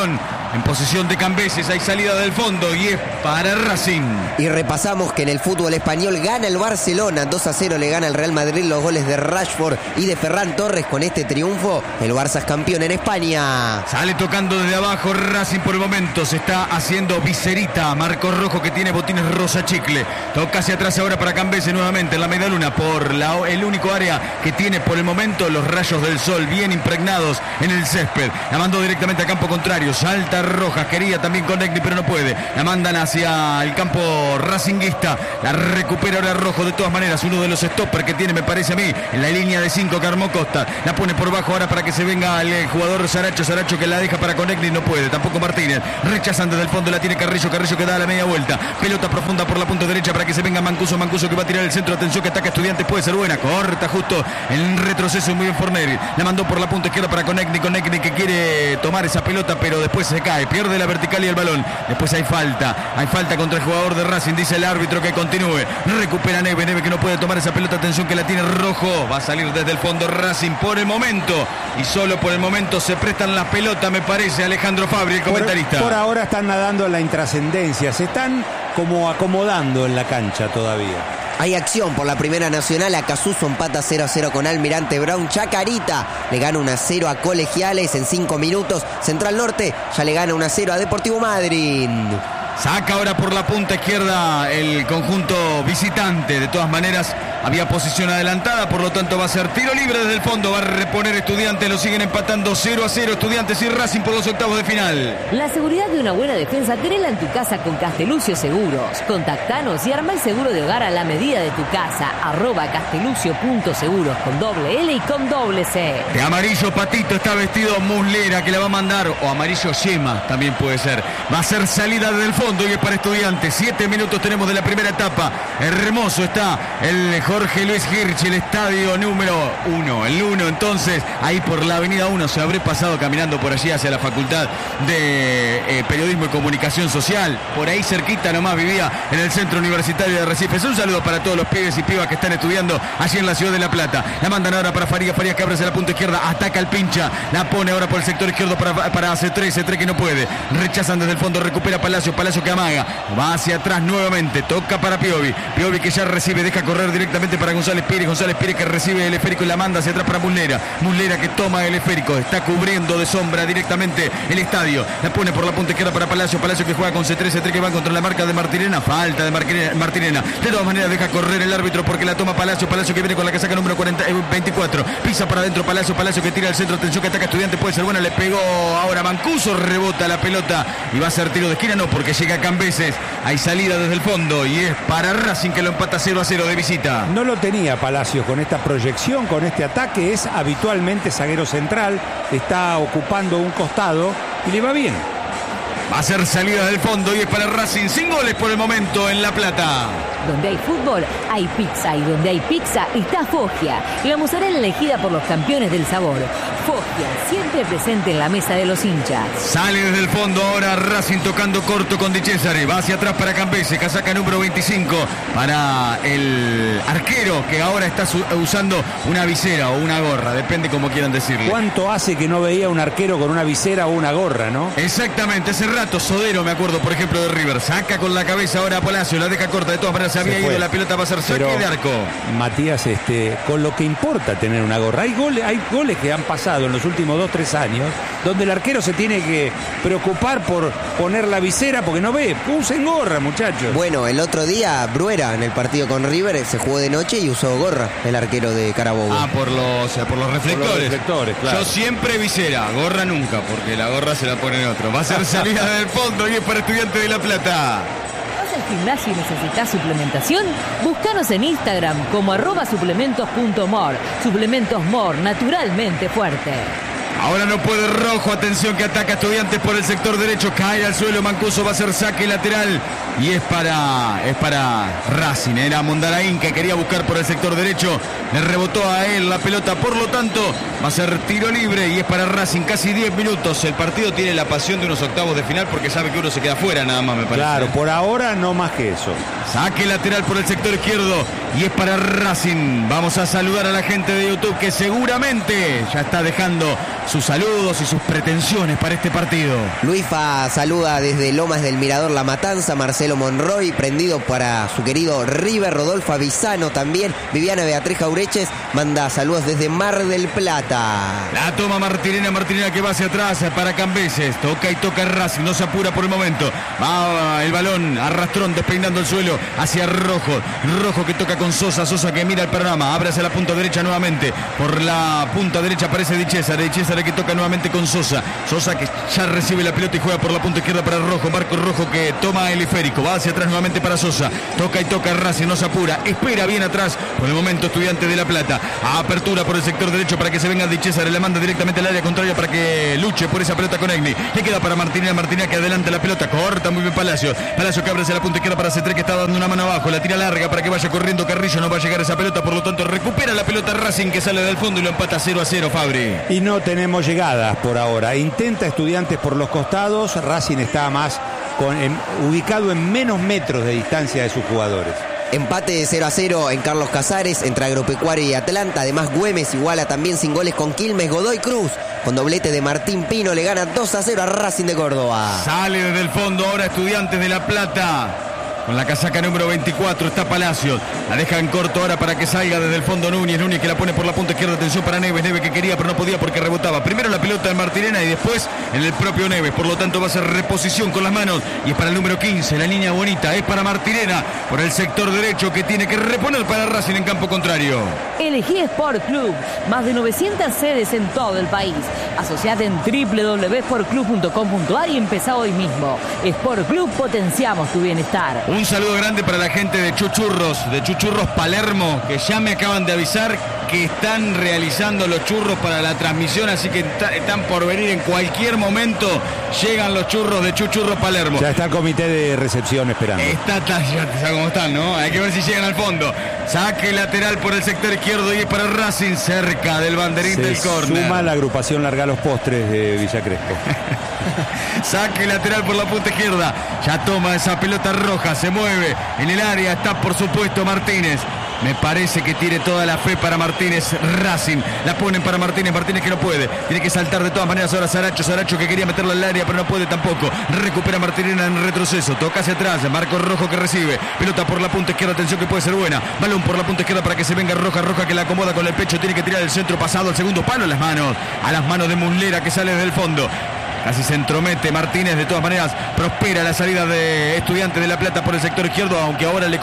en posición de Cambeses. Hay salida del fondo y es para Racing. Y repasamos que en el fútbol español gana el Barcelona, 2-0 le gana el Real Madrid, los goles de Rashford y de Ferran Torres. Con este triunfo, el Barça es campeón en España. Sale tocando desde abajo Racing por el momento, se está haciendo viserita, marco rojo que tiene botines rosa chicle. Toca hacia atrás ahora para Cambeses nuevamente en la media luna por el único área que tiene por el momento los rayos del sol bien impregnados en el césped. La mandó directamente a campo contrario, salta Rojas, quería también con Negri pero no puede. La mandan hacia el campo racinguista, la recupera ahora Rojo. De todas maneras, uno de los stoppers que tiene, me parece a mí, en la línea de 5 que armó Costa. La pone por bajo ahora para que se venga el jugador Saracho que la deja para Conegni, no puede, tampoco Martínez. Rechazan desde el fondo, la tiene Carrillo que da la media vuelta. Pelota profunda por la punta derecha para que se venga Mancuso que va a tirar el centro. Atención que ataca Estudiantes, puede ser buena. Corta justo en retroceso, muy bien Forneri. La mandó por la punta izquierda para Conegni que quiere tomar esa pelota, pero después se cae, pierde la vertical y el balón. Después hay falta contra el jugador de Racing, dice el árbitro que continúe. Recupera Neve que no puede tomar esa pelota. Atención que la tiene Rojo, va a salir desde el fondo Racing por el momento, y solo por el momento se prestan la pelota, me parece. Alejandro Fabri, el comentarista. Por ahora están nadando en la intrascendencia, se están como acomodando en la cancha todavía. Hay acción por la Primera Nacional. Acasuso empata 0-0 con Almirante Brown. Chacarita le gana 1-0 a Colegiales en 5 minutos. Central Norte ya le gana 1-0 a Deportivo Madryn. Saca ahora por la punta izquierda el conjunto visitante. De todas maneras, había posición adelantada, por lo tanto va a ser tiro libre desde el fondo. Va a reponer Estudiantes, lo siguen empatando 0-0 Estudiantes y Racing por los octavos de final. La seguridad de una buena defensa tenela en tu casa con Castelucio Seguros. Contactanos y arma el seguro de hogar a la medida de tu casa. @castelucio.seguros con doble L y con doble C. De amarillo Patito está vestido Muslera, que la va a mandar, o amarillo Yema también puede ser. Va a ser salida desde el fondo y es para Estudiantes. 7 minutos tenemos de la primera etapa. Hermoso está el Jorge Luis Hirsch, el estadio número 1. El 1 entonces, ahí por la avenida 1, se habré pasado caminando por allí hacia la Facultad de Periodismo y Comunicación Social. Por ahí cerquita nomás vivía en el Centro Universitario de Arrecifes. Un saludo para todos los pibes y pibas que están estudiando allí en la ciudad de La Plata. La mandan ahora para Farías que abre hacia la punta izquierda, ataca el pincha, la pone ahora por el sector izquierdo para C3 que no puede. Rechazan desde el fondo, recupera Palacio que amaga, va hacia atrás nuevamente, toca para Piovi que ya recibe, deja correr directamente para González Pires que recibe el esférico y la manda hacia atrás para Muslera que toma el esférico, está cubriendo de sombra directamente el estadio, la pone por la punta izquierda para Palacio que juega con C3 que va contra la marca de Martirena, falta de Martirena, de todas maneras deja correr el árbitro porque la toma Palacio que viene con la casaca número 24, pisa para adentro Palacio que tira el centro, atención que ataca Estudiantes, puede ser buena, le pegó ahora Mancuso, rebota la pelota y va a ser tiro de esquina, no, porque llega Cambeses, hay salida desde el fondo y es para Racing que lo empata 0-0 de visita. No lo tenía Palacios con esta proyección, con este ataque, es habitualmente zaguero central, está ocupando un costado y le va bien. Va a ser salida del fondo y es para Racing, sin goles por el momento en La Plata. Donde hay fútbol, hay pizza, y donde hay pizza está Foggia, la mozzarella elegida por los campeones del sabor. Foggia, siempre presente en la mesa de los hinchas. Sale desde el fondo ahora Racing tocando corto con Di Cesare, va hacia atrás para Cambeses, casaca número 25 para el arquero que ahora está usando una visera o una gorra, depende como quieran decirle. ¿Cuánto hace que no veía un arquero con una visera o una gorra, no? Exactamente, hace rato. Sodero, me acuerdo, por ejemplo, de River, saca con la cabeza ahora a Palacio, la deja corta, de todas maneras se había ido, la pelota va a ser saque de arco. Matías, con lo que importa tener una gorra, hay goles que han pasado en los últimos 2-3 años donde el arquero se tiene que preocupar por poner la visera porque no ve. Usen gorra, muchachos. Bueno, el otro día Bruera en el partido con River se jugó de noche y usó gorra el arquero de Carabobo. Por los reflectores. Por los reflectores, claro. Yo siempre visera, gorra nunca, porque la gorra se la pone en otro. Va a ser salida del fondo y es para Estudiantes de La Plata. ¿Vas al gimnasio y necesitas suplementación? Búscanos en Instagram como @suplementos.mor. Suplementos Mor, naturalmente fuerte. Ahora no puede Rojo, atención que ataca Estudiantes por el sector derecho, cae al suelo Mancuso, va a ser saque lateral y es para Racing. Era Mondaraín que quería buscar por el sector derecho, le rebotó a él la pelota, por lo tanto va a ser tiro libre y es para Racing. Casi 10 minutos, el partido tiene la pasión de unos octavos de final porque sabe que uno se queda fuera nada más, me parece. Claro, por ahora no más que eso. Saque lateral por el sector izquierdo y es para Racing. Vamos a saludar a la gente de YouTube que seguramente ya está dejando sus saludos y sus pretensiones para este partido. Luifa saluda desde Lomas del Mirador La Matanza, Marcelo Monroy, prendido para su querido River, Rodolfo Avisano también, Viviana Beatriz Jaureches manda saludos desde Mar del Plata. La toma Martirena que va hacia atrás para Cambeses, toca y toca Racing, no se apura por el momento, va el balón, arrastrón, despeinando el suelo hacia Rojo que toca con Sosa que mira el panorama, abre hacia la punta derecha nuevamente, por la punta derecha aparece Di Cesare que toca nuevamente con Sosa que ya recibe la pelota y juega por la punta izquierda para Rojo, Marco Rojo que toma el esférico, va hacia atrás nuevamente para Sosa, toca y toca Racing, no se apura, espera bien atrás, por el momento Estudiantes de La Plata, apertura por el sector derecho para que se venga Di Cesare, le manda directamente al área contraria para que luche por esa pelota con Egni, le queda para Martinea que adelanta la pelota, corta muy bien Palacio que abre hacia la punta izquierda para Cetré que está dando una mano abajo, la tira larga para que vaya corriendo Carrillo, no va a llegar esa pelota, por lo tanto recupera la pelota Racing que sale del fondo y lo empata 0-0, Fabri. Y no tenemos llegadas por ahora, intenta Estudiantes por los costados, Racing está más ubicado en menos metros de distancia de sus jugadores. Empate 0-0 en Carlos Casares entre Agropecuario y Atlanta. Además Güemes iguala también sin goles con Quilmes. Godoy Cruz con doblete de Martín Pino le gana 2-0 a Racing de Córdoba. Sale desde el fondo ahora Estudiantes de La Plata. Con la casaca número 24 está Palacios. La deja en corto ahora para que salga desde el fondo Núñez que la pone por la punta izquierda. Atención para Neves que quería pero no podía porque rebotaba. Primero la pelota en Martirena y después en el propio Neves. Por lo tanto va a ser reposición con las manos. Y es para el número 15, la línea bonita. Es para Martirena por el sector derecho que tiene que reponer para Racing en campo contrario. Elegí Sport Club. Más de 900 sedes en todo el país. Asociate en www.sportclub.com.ar y empezá hoy mismo. Sport Club, potenciamos tu bienestar. Un saludo grande para la gente de Chuchurros Palermo, que ya me acaban de avisar que están realizando los churros para la transmisión, así que están por venir en cualquier momento. Llegan los churros de Chuchurros Palermo. Ya está el comité de recepción esperando. Ya sabes cómo están, ¿no? Hay que ver si llegan al fondo. Saque lateral por el sector izquierdo y es para Racing cerca del banderín del córner. Suma la agrupación Larga los Postres de Villa Crespo. Saque lateral por la punta izquierda. Ya toma esa pelota Roja, se mueve en el área, está por supuesto Martínez. Me parece que tiene toda la fe para Martínez. Racing la ponen para Martínez que no puede, tiene que saltar de todas maneras ahora Saracho que quería meterlo al área pero no puede tampoco. Recupera Martínez en retroceso, toca hacia atrás, Marco Rojo que recibe, pelota por la punta izquierda, atención que puede ser buena, balón por la punta izquierda para que se venga Roja que la acomoda con el pecho, tiene que tirar el centro pasado al segundo palo, a las manos de Muslera que sale desde el fondo. Casi se entromete Martínez, de todas maneras prospera la salida de Estudiantes de La Plata por el sector izquierdo, aunque ahora le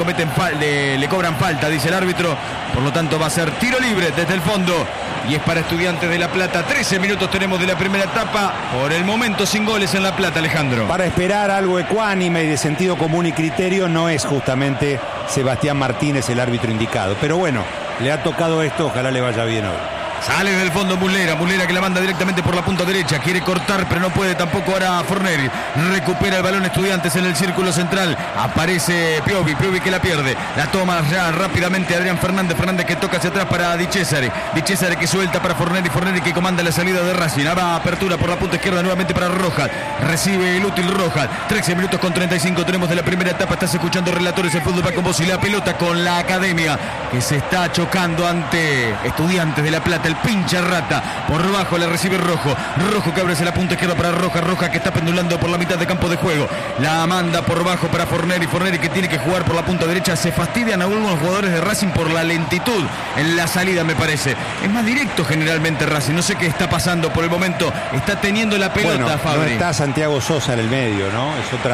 cobran falta, dice el árbitro, por lo tanto va a ser tiro libre desde el fondo y es para Estudiantes de La Plata. 13 minutos tenemos de la primera etapa, por el momento sin goles en La Plata, Alejandro. Para esperar algo ecuánime y de sentido común y criterio no es justamente Sebastián Martínez el árbitro indicado, pero bueno, le ha tocado esto, ojalá le vaya bien hoy. Sale del fondo Muslera que la manda directamente por la punta derecha, quiere cortar pero no puede tampoco ahora Forneri, recupera el balón Estudiantes en el círculo central, aparece Piovi que la pierde, la toma ya rápidamente Adrián Fernández que toca hacia atrás para Di Cesare que suelta para Forneri que comanda la salida de Racing, ahora apertura por la punta izquierda nuevamente para Rojas, recibe el útil Rojas, 13 minutos con 35 tenemos de la primera etapa, estás escuchando Relatores, el fútbol va con vos y la pelota con la Academia que se está chocando ante Estudiantes de La Plata, el pincha rata, por bajo la recibe Rojo que abre hacia la punta izquierda para Roja que está pendulando por la mitad de campo de juego, la manda por bajo para Forneri que tiene que jugar por la punta derecha, se fastidian algunos jugadores de Racing por la lentitud en la salida me parece, es más directo generalmente Racing, no sé qué está pasando por el momento, está teniendo la pelota, bueno, Fabri. No está Santiago Sosa en el medio, ¿no?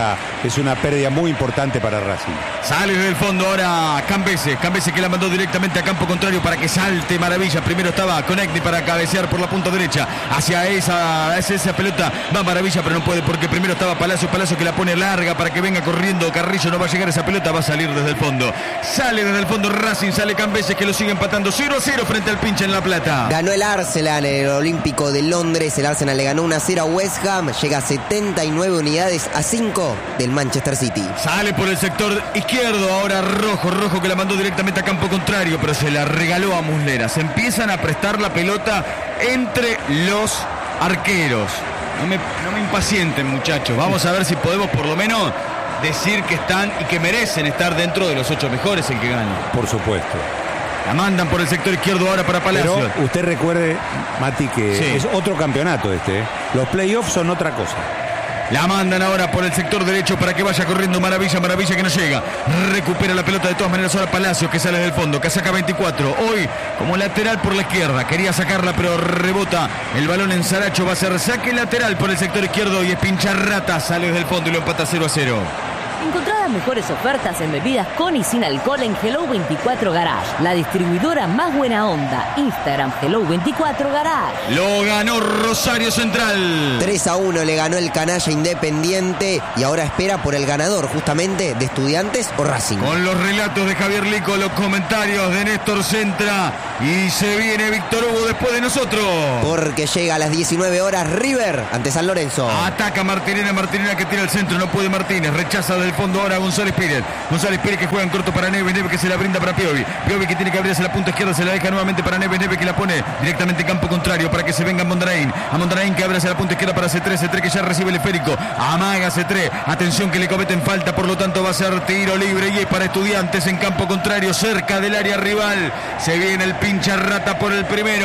Es una pérdida muy importante para Racing. Sale del fondo ahora Cambeses que la mandó directamente a campo contrario para que salte Maravilla, primero estaba con Egni para cabecear por la punta derecha, hacia esa pelota va Maravilla pero no puede porque primero estaba Palacio que la pone larga para que venga corriendo Carrillo, no va a llegar esa pelota, va a salir desde el fondo, sale desde el fondo Racing, sale Cambeses que lo sigue empatando 0-0 frente al pincha en La Plata. Ganó el Arsenal en el Olímpico de Londres, el Arsenal le ganó 1-0 a West Ham, llega a 79 unidades a 5 del Manchester City. Sale por el sector izquierdo ahora Rojo que la mandó directamente a campo contrario pero se la regaló a Muslera, se empiezan a prestar la pelota entre los arqueros. No me impacienten muchachos, vamos a ver si podemos por lo menos decir que están y que merecen estar dentro de los 8 mejores el que gane. Por supuesto. La mandan por el sector izquierdo ahora para Palacios. Pero usted recuerde, Mati, que Sí. es otro campeonato este. Los playoffs son otra cosa. La mandan ahora por el sector derecho para que vaya corriendo Maravilla que no llega. Recupera la pelota de todas maneras ahora Palacios, que sale del fondo, que saca 24. Hoy como lateral por la izquierda. Quería sacarla pero rebota el balón en Saracho. Va a ser saque lateral por el sector izquierdo y es Pincharrata. Sale desde el fondo y lo empata 0-0. Encontrá las mejores ofertas en bebidas con y sin alcohol en Hello 24 Garage, la distribuidora más buena onda. Instagram Hello 24 Garage. Lo ganó Rosario Central. 3-1 le ganó el canalla Independiente y ahora espera por el ganador justamente de Estudiantes o Racing. Con los relatos de Javier Lico, los comentarios de Néstor Centra. Y se viene Víctor Hugo después de nosotros. Porque llega a las 19 horas River ante San Lorenzo. Ataca Martinena que tira el centro, no puede Martínez, rechaza del fondo ahora González Pires que juega en corto para Neves que se la brinda para Piovi que tiene que abrirse la punta izquierda, se la deja nuevamente para Neves que la pone directamente en campo contrario para que se venga a Mondaraín que abre hacia la punta izquierda para C3 que ya recibe el esférico, amaga C3, atención que le cometen falta, por lo tanto va a ser tiro libre y es para Estudiantes en campo contrario, cerca del área rival, se viene el Pincharrata por el primero.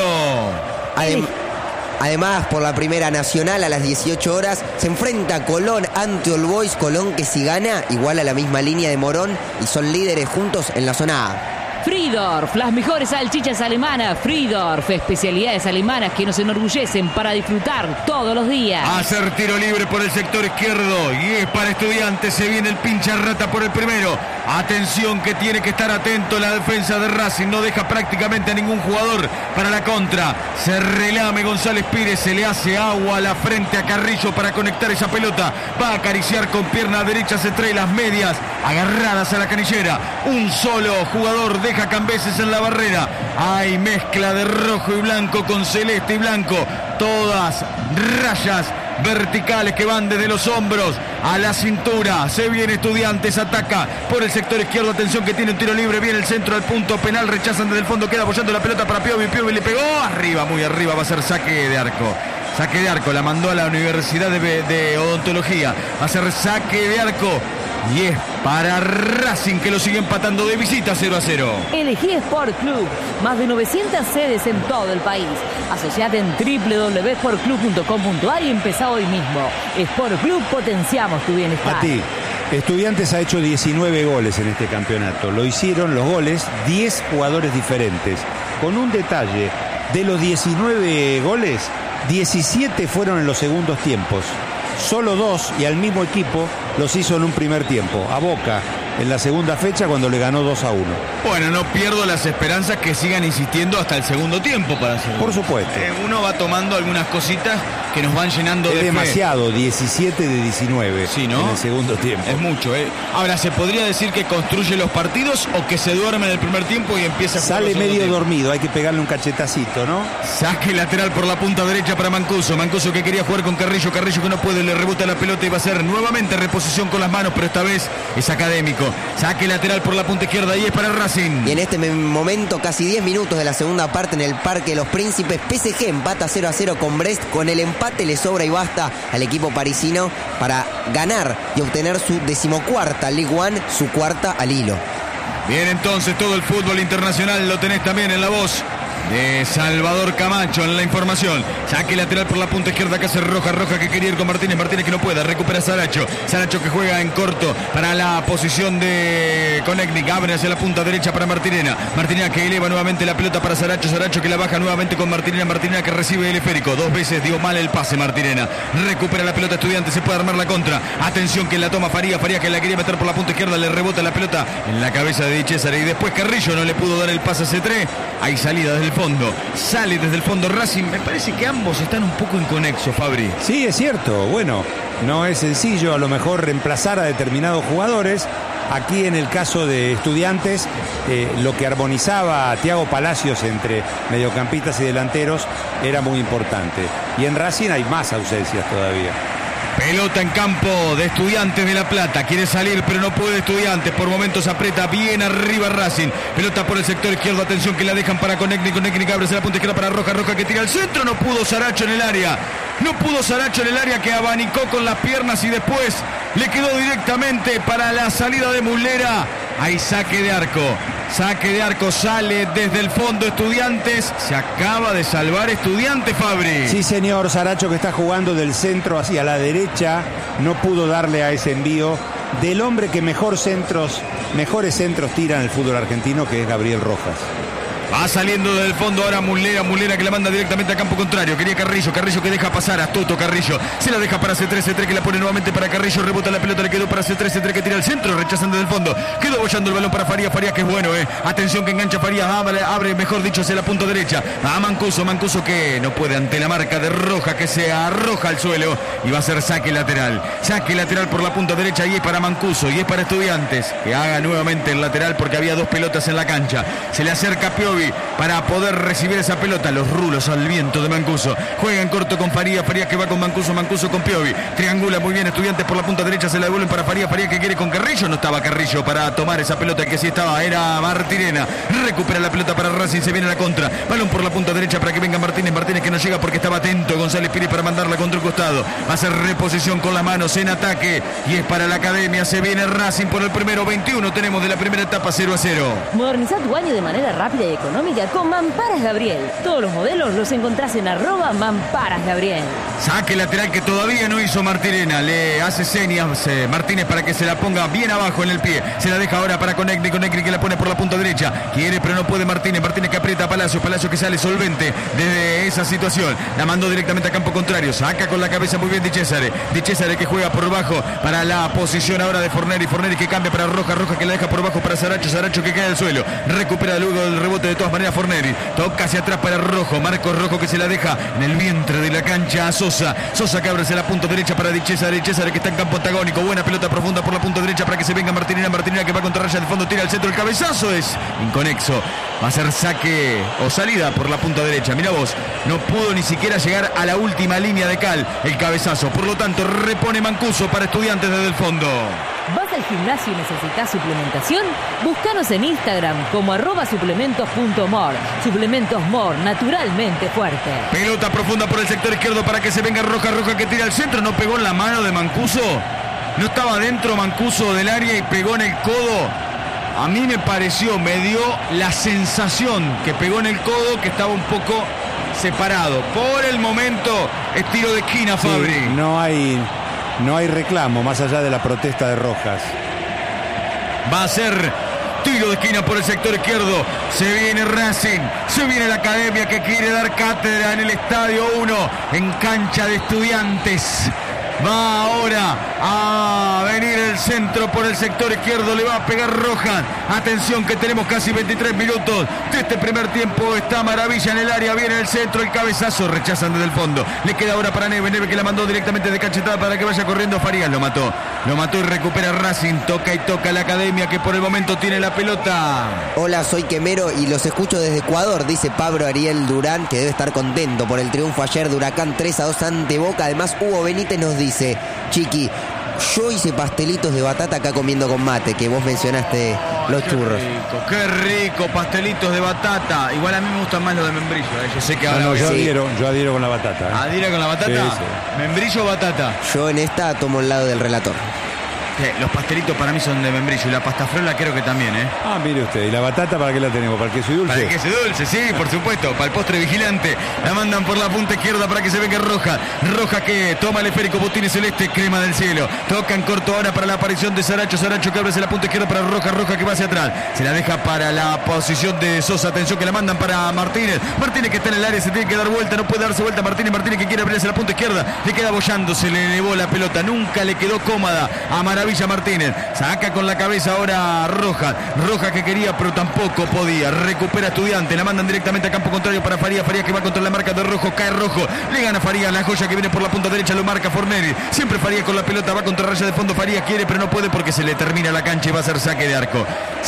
Además, por la Primera Nacional a las 18 horas se enfrenta Colón ante All Boys. Colón que si gana igual a la misma línea de Morón y son líderes juntos en la zona A. Friedorf, las mejores salchichas alemanas. Friedorf, especialidades alemanas que nos enorgullecen para disfrutar todos los días. A hacer tiro libre por el sector izquierdo y es para Estudiantes, se viene el Pincharrata por el primero. Atención que tiene que estar atento la defensa de Racing, no deja prácticamente a ningún jugador para la contra. Se relame González Pires, se le hace agua a la frente a Carrillo para conectar esa pelota. Va a acariciar con pierna derecha, se trae las medias agarradas a la canillera. Un solo jugador deja Cambeses en la barrera. Hay mezcla de rojo y blanco con celeste y blanco. Todas rayas verticales que van desde los hombros a la cintura. Se viene Estudiantes, ataca por el sector izquierdo. Atención que tiene un tiro libre, viene el centro al punto penal, rechazan desde el fondo, queda apoyando la pelota para Piovi le pegó arriba, muy arriba, va a ser saque de arco. Saque de arco, la mandó a la Universidad de Odontología. Va a ser saque de arco. Y es para Racing que lo sigue empatando de visita 0-0. Elegí Sport Club, más de 900 sedes en todo el país. Asociate en www.sportclub.com.ar y empezá hoy mismo. Sport Club, potenciamos tu bienestar. A ti. Estudiantes ha hecho 19 goles en este campeonato. Lo hicieron los goles 10 jugadores diferentes. Con un detalle, de los 19 goles, 17 fueron en los segundos tiempos. Solo 2 y al mismo equipo los hizo en un primer tiempo. A Boca en la segunda fecha cuando le ganó 2-1. Bueno, no pierdo las esperanzas que sigan insistiendo hasta el segundo tiempo para hacerlo. Por supuesto. Uno va tomando algunas cositas que nos van llenando de demasiado, 17 de 19 sí, ¿no? En el segundo tiempo. Es mucho, ¿eh? Ahora, ¿se podría decir que construye los partidos o que se duerme en el primer tiempo y empieza a jugar? Sale medio dormido, hay que pegarle un cachetacito, ¿no? Saque lateral por la punta derecha para Mancuso que quería jugar con Carrillo que no puede, le rebota la pelota y va a ser nuevamente reposición con las manos, pero esta vez es académico. Saque lateral por la punta izquierda y es para Racing. Y en este momento, casi 10 minutos de la segunda parte en el Parque de los Príncipes, PSG empata 0-0 con Brest. Con el empate le sobra y basta al equipo parisino para ganar y obtener su 14ª Ligue 1, su cuarta al hilo. Bien, entonces todo el fútbol internacional lo tenés también en la voz de Salvador Camacho en la información. Saque lateral por la punta izquierda que hace Roja que quería ir con Martínez que no puede, recupera Saracho que juega en corto para la posición de Konechnik, abre hacia la punta derecha para Martinena que eleva nuevamente la pelota para Saracho que la baja nuevamente con Martinena que recibe el esférico, 2 veces dio mal el pase Martinena, recupera la pelota Estudiantes, se puede armar la contra, atención que la toma Faría que la quería meter por la punta izquierda, le rebota la pelota en la cabeza de Di César y después Carrillo no le pudo dar el pase a C3, hay salida desde el fondo, sale desde el fondo Racing. Me parece que ambos están un poco inconexos, Fabri. Sí, es cierto. Bueno, no es sencillo a lo mejor reemplazar a determinados jugadores. Aquí en el caso de Estudiantes, lo que armonizaba a Thiago Palacios entre mediocampistas y delanteros era muy importante. Y en Racing hay más ausencias todavía. Pelota en campo de Estudiantes de La Plata. Quiere salir, pero no puede Estudiantes. Por momentos aprieta bien arriba Racing. Pelota por el sector izquierdo. Atención que la dejan para Konechnik. Konechnik abre la punta izquierda para Roja que tira al centro. No pudo Saracho en el área. Que abanicó con las piernas y después le quedó directamente para la salida de Muslera. Hay saque de arco. Saque de arco, sale desde el fondo Estudiantes. Se acaba de salvar Estudiantes, Fabri. Sí, señor. Saracho, que está jugando del centro hacia la derecha, no pudo darle a ese envío del hombre que mejores centros tira en el fútbol argentino, que es Gabriel Rojas. Va saliendo del fondo ahora Mulera que la manda directamente a campo contrario. Quería Carrillo que deja pasar a Toto Carrillo. Se la deja para C3 que la pone nuevamente para Carrillo. Rebota la pelota, le quedó para C3 que tira al centro, rechazan desde el fondo. Quedó bollando el balón para Farías que es bueno, Atención que engancha Farías, abre mejor dicho hacia la punta derecha. A Mancuso que no puede ante la marca de Rojas, que se arroja al suelo. Y va a ser saque lateral. Saque lateral por la punta derecha y es para Mancuso y es para Estudiantes. Que haga nuevamente el lateral porque había dos pelotas en la cancha. Se le acerca Piovi para poder recibir esa pelota. Los rulos al viento de Mancuso. Juega en corto con Farías que va con Mancuso con Piovi. Triangula muy bien Estudiantes por la punta derecha. Se la devuelven para Farías que quiere con Carrillo. No estaba Carrillo para tomar esa pelota. El que sí estaba era Martirena. Recupera la pelota para Racing. Se viene a la contra. Balón por la punta derecha para que venga Martínez que no llega porque estaba atento González Pires para mandarla contra el costado. Va a hacer reposición con las manos en ataque. Y es para la Academia. Se viene Racing por el primero. 21 tenemos de la primera etapa, 0-0. Moderniza tu baño de manera rápida y económica con Mamparas Gabriel. Todos los modelos los encontrás en @Mamparas Gabriel. Saque lateral que todavía no hizo Martirena. Le hace señas Martínez para que se la ponga bien abajo en el pie. Se la deja ahora para Conecri que la pone por la punta derecha. Quiere pero no puede Martínez que aprieta a Palacio que sale solvente desde esa situación. La mandó directamente a campo contrario. Saca con la cabeza muy bien Di Cesare que juega por bajo para la posición ahora de Forneri que cambia para Rojas que la deja por bajo para Saracho que cae al suelo. Recupera luego el rebote de todas maneras Forneri. Toca hacia atrás para Marcos Rojo que se la deja en el vientre de la cancha a Sosa que abre hacia la punta derecha para Di Cesare que está en campo antagónico. Buena pelota profunda por la punta derecha para que se venga Martinera que va contra raya de fondo, tira al centro, el cabezazo es inconexo. Va a ser saque o salida por la punta derecha. Mira vos, no pudo ni siquiera llegar a la última línea de cal el cabezazo. Por lo tanto, repone Mancuso para Estudiantes desde el fondo. ¿Vas al gimnasio y necesitas suplementación? Búscanos en Instagram como @suplementos.mor. Suplementos Mor, naturalmente fuerte. Pelota profunda por el sector izquierdo para que se venga Roja que tira al centro. No pegó en la mano de Mancuso. No estaba dentro Mancuso del área y pegó en el codo. A mí me dio la sensación que pegó en el codo, que estaba un poco separado. Por el momento es tiro de esquina, Fabri. Sí, no hay reclamo más allá de la protesta de Rojas. Va a ser tiro de esquina por el sector izquierdo. Se viene Racing, se viene la Academia que quiere dar cátedra en el Estadio 1, en cancha de Estudiantes. Va ahora a venir el centro por el sector izquierdo. Le va a pegar Rojas. Atención que tenemos casi 23 minutos de este primer tiempo. Está Maravilla en el área. Viene el centro, el cabezazo. Rechazan desde el fondo. Le queda ahora para Neve que la mandó directamente de cachetada para que vaya corriendo. Farías lo mató y recupera Racing. Toca y toca la Academia que por el momento tiene la pelota. Hola, soy Quemero y los escucho desde Ecuador, dice Pablo Ariel Durán, que debe estar contento por el triunfo ayer de Huracán 3-2 ante Boca. Además, Hugo Benítez nos dice: Chiqui, yo hice pastelitos de batata acá comiendo con mate, que vos mencionaste los churros. Qué rico, pastelitos de batata. Igual a mí me gustan más los de membrillo. Yo sé que ahora yo adhiero con la batata. ¿Adhiero con la batata? Sí. ¿Membrillo o batata? Yo en esta tomo el lado del relator. Los pastelitos para mí son de membrillo y la pasta frola creo que también, Ah, mire usted, ¿y la batata para qué la tenemos? ¿Para el queso y dulce? Para el queso y dulce, sí, por supuesto. Para el postre vigilante. La mandan por la punta izquierda para que se venga Rojas que toma el esférico, botines celeste, crema del cielo. Toca en corto ahora para la aparición de Saracho que abre hacia la punta izquierda para Rojas que va hacia atrás. Se la deja para la posición de Sosa. Atención que la mandan para Martínez que está en el área, se tiene que dar vuelta, no puede darse vuelta Martínez que quiere abrir hacia la punta izquierda. Le queda bollando, se le elevó la pelota. Nunca le quedó cómoda a Maravilla Martínez. Saca con la cabeza ahora Rojas que quería pero tampoco podía. Recupera Estudiante, la mandan directamente a campo contrario para Farías que va contra la marca de Rojo, cae Rojo, le gana Farías, la joya que viene por la punta derecha lo marca Forneri. Siempre Farías con la pelota, va contra raya de fondo. Farías quiere pero no puede porque se le termina la cancha y va a ser saque de arco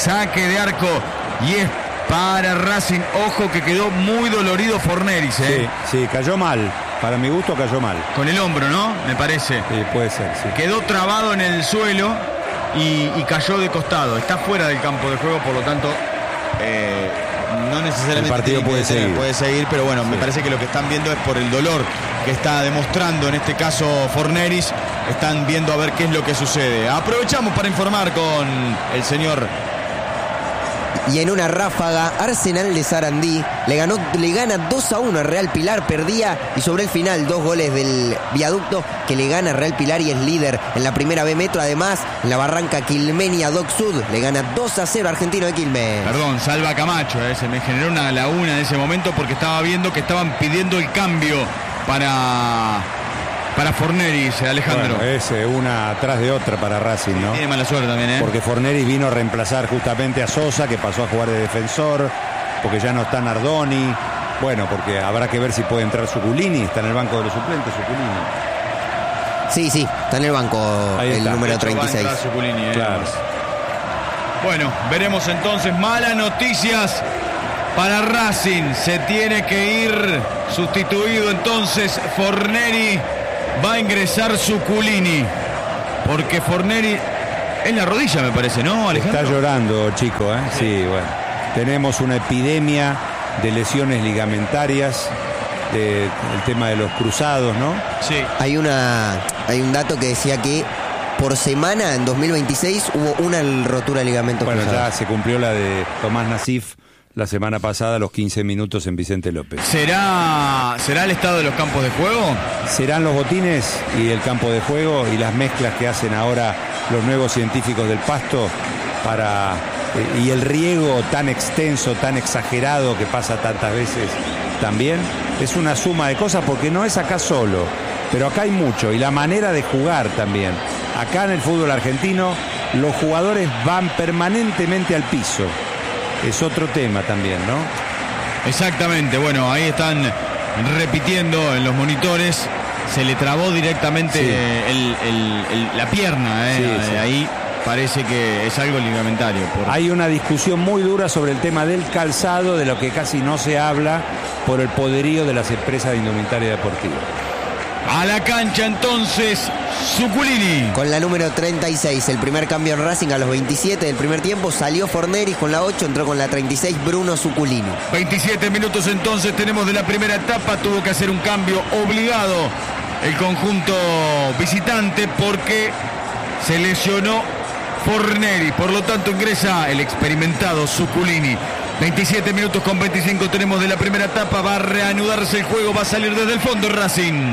y es para Racing. Ojo que quedó muy dolorido Forneri. Sí, cayó mal. Para mi gusto cayó mal. Con el hombro, ¿no? Me parece. Sí, puede ser, sí. Quedó trabado en el suelo y cayó de costado. Está fuera del campo de juego, por lo tanto no necesariamente el partido puede seguir, pero bueno, sí. Me parece que lo que están viendo es por el dolor que está demostrando en este caso Forneris. Están viendo a ver qué es lo que sucede. Aprovechamos para informar con el señor Y en una ráfaga, Arsenal de Sarandí le gana 2-1 a Real Pilar, perdía, y sobre el final 2 goles del Viaducto que le gana a Real Pilar y es líder en la primera B Metro. Además, en la Barranca Quilmenia Doc Sud le gana 2-0 a Argentino de Quilmes. Perdón, Salva Camacho, se me generó una laguna en ese momento porque estaba viendo que estaban pidiendo el cambio para Forneris, Alejandro. Bueno, es una atrás de otra para Racing, ¿no? Tiene mala suerte también, Porque Forneris vino a reemplazar justamente a Sosa, que pasó a jugar de defensor, porque ya no está Nardoni. Bueno, porque habrá que ver si puede entrar Suculini, está en el banco de los suplentes, Suculini. Sí, está en el banco. Ahí el está. Número 36. Suculini, claro. Bueno, veremos entonces. Malas noticias para Racing. Se tiene que ir sustituido entonces Forneri. Va a ingresar Suculini. Porque Forneri en la rodilla, me parece, ¿no, Alejandro? Está llorando, chico, ¿eh? Sí, bueno. Tenemos una epidemia de lesiones ligamentarias, el tema de los cruzados, ¿no? Sí. Hay un dato que decía que por semana en 2026 hubo una rotura de ligamento cruzado. Bueno, ya se cumplió la de Tomás Nasif la semana pasada a los 15 minutos en Vicente López. ¿Será el estado de los campos de juego? Serán los botines y el campo de juego y las mezclas que hacen ahora los nuevos científicos del pasto y el riego tan extenso, tan exagerado que pasa tantas veces también. Es una suma de cosas porque no es acá solo, pero acá hay mucho y la manera de jugar también. Acá en el fútbol argentino los jugadores van permanentemente al piso. Es otro tema también, ¿no? Exactamente, bueno, ahí están repitiendo en los monitores. Se le trabó directamente la pierna, Sí. Ahí parece que es algo ligamentario. Hay una discusión muy dura sobre el tema del calzado, de lo que casi no se habla por el poderío de las empresas de indumentaria deportiva. A la cancha entonces Suculini. Con la número 36, el primer cambio en Racing a los 27 del primer tiempo, salió Forneris con la 8, entró con la 36 Bruno Suculini. 27 minutos entonces tenemos de la primera etapa, tuvo que hacer un cambio obligado el conjunto visitante porque se lesionó Forneris, por lo tanto ingresa el experimentado Suculini. 27 minutos con 25 tenemos de la primera etapa, va a reanudarse el juego, va a salir desde el fondo Racing.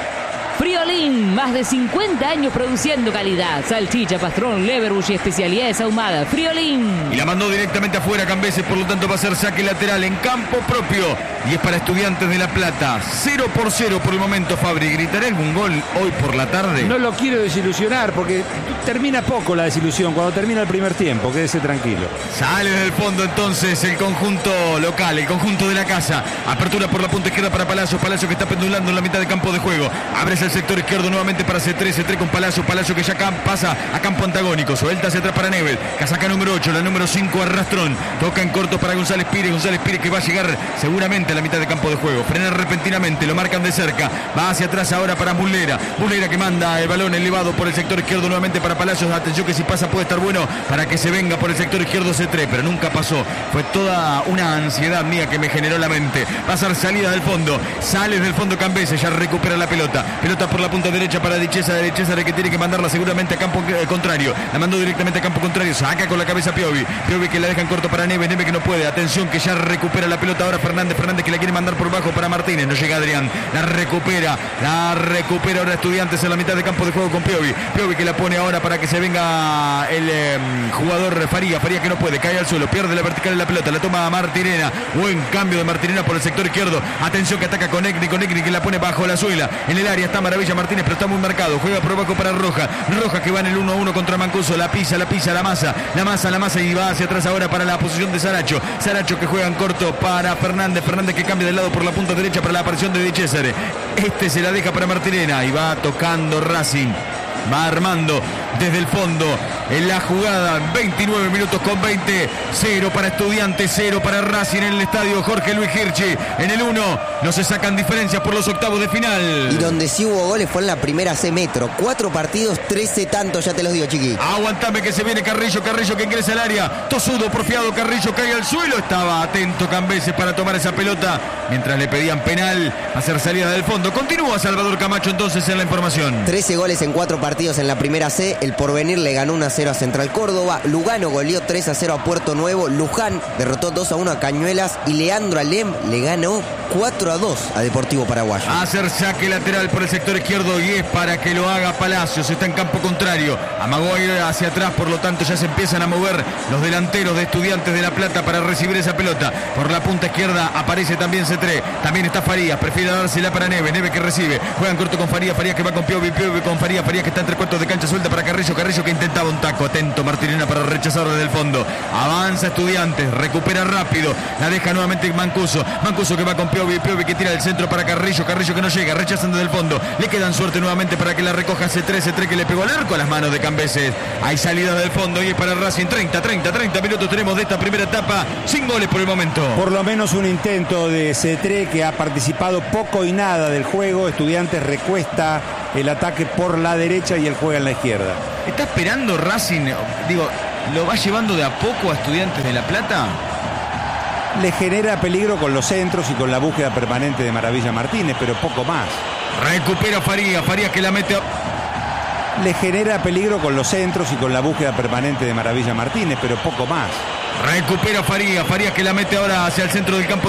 Friolín, más de 50 años produciendo calidad. Salchicha, pastrón, leverbush y especialidades ahumadas. Friolín. Y la mandó directamente afuera Cambeses, por lo tanto va a ser saque lateral en campo propio. Y es para Estudiantes de La Plata. 0-0 por el momento, Fabri. ¿Gritaré algún gol hoy por la tarde? No lo quiero desilusionar porque termina poco la desilusión. Cuando termina el primer tiempo, quédese tranquilo. Sale del fondo entonces el conjunto local, el conjunto de la casa. Apertura por la punta izquierda para Palacio. Palacio que está pendulando en la mitad de campo de juego. Abre el sector izquierdo nuevamente para C3 con Palacio que ya pasa a campo antagónico, suelta hacia atrás para Nebel, casaca número 8, la número 5 Arrastrón, toca en corto para González Pires que va a llegar seguramente a la mitad de campo de juego, frena repentinamente, lo marcan de cerca, va hacia atrás ahora para Muslera que manda el balón elevado por el sector izquierdo nuevamente para Palacios, atención que si pasa puede estar bueno para que se venga por el sector izquierdo C3, pero nunca pasó, fue toda una ansiedad mía que me generó la mente, va a ser salida del fondo, sale del fondo Cambeses, ya recupera la pelota por la punta derecha para De César que tiene que mandarla seguramente a campo contrario, la mandó directamente a campo contrario, saca con la cabeza Piovi que la deja en corto para Neves que no puede, atención que ya recupera la pelota ahora Fernández que la quiere mandar por bajo para Martínez, no llega Adrián, la recupera ahora Estudiantes en la mitad de campo de juego con Piovi que la pone ahora para que se venga el jugador Faría que no puede, cae al suelo, pierde la vertical de la pelota, la toma Martinena, buen cambio de Martinena por el sector izquierdo, atención que ataca con Egni que la pone bajo la suela, en el área está Maravilla Martínez, pero está muy marcado, juega por abajo para Roja que va en el 1-1 contra Mancuso, la pisa la masa y va hacia atrás ahora para la posición de Saracho que juega en corto para Fernández que cambia del lado por la punta derecha para la aparición de César, se la deja para Martinena y va tocando Racing, va armando desde el fondo en la jugada, 29 minutos con 20, 0 para Estudiantes, 0 para Racing en el estadio Jorge Luis Hirschi. En el 1 no se sacan diferencias por los octavos de final. Y donde sí hubo goles fue en la primera C Metro, 4 partidos, 13 tantos, ya te los digo, chiqui. Aguantame que se viene Carrillo que ingresa al área, tosudo, porfiado, Carrillo cae al suelo, estaba atento Cambeses para tomar esa pelota, mientras le pedían penal, hacer salida del fondo. Continúa Salvador Camacho entonces en la información. 13 goles en 4 partidos en la primera C, El Porvenir le ganó 1-0 a Central Córdoba, Lugano goleó 3-0 a Puerto Nuevo, Luján derrotó 2-1 a Cañuelas y Leandro Alem le ganó 4-2 a Deportivo Paraguayo. A hacer saque lateral por el sector izquierdo y es para que lo haga Palacios. Está en campo contrario. Amagó ir hacia atrás, por lo tanto ya se empiezan a mover los delanteros de Estudiantes de La Plata para recibir esa pelota. Por la punta izquierda aparece también Cetré. También está Farías. Prefiere dársela para Neves. Neves que recibe. Juegan corto con Farías. Farías que va con Piovi. Piovi con Farías. Farías que está entre cuartos de cancha suelta para Carrillo. Carrillo que intentaba un taco. Atento Martirena para rechazar desde el fondo. Avanza Estudiantes. Recupera rápido. La deja nuevamente Mancuso. Mancuso que va con Piovi. Piovi que tira del centro para Carrillo. Carrillo que no llega. Rechazan desde el fondo. Le quedan suerte nuevamente para que la recoja C3. C3 que le pegó al arco a las manos de Cambeses. Hay salidas del fondo y es para Racing. 30 minutos tenemos de esta primera etapa. Sin goles por el momento. Por lo menos un intento de Cetré, que ha participado poco y nada del juego. Estudiantes recuesta el ataque por la derecha y él juega en la izquierda. ¿Está esperando Racing? Digo, ¿lo va llevando de a poco a Estudiantes de La Plata? Le genera peligro con los centros y con la búsqueda permanente de Maravilla Martínez, pero poco más. Recupera Farías. Farías que la mete. Le genera peligro con los centros y con la búsqueda permanente de Maravilla Martínez, pero poco más. Recupera Farías. Farías que la mete ahora hacia el centro del campo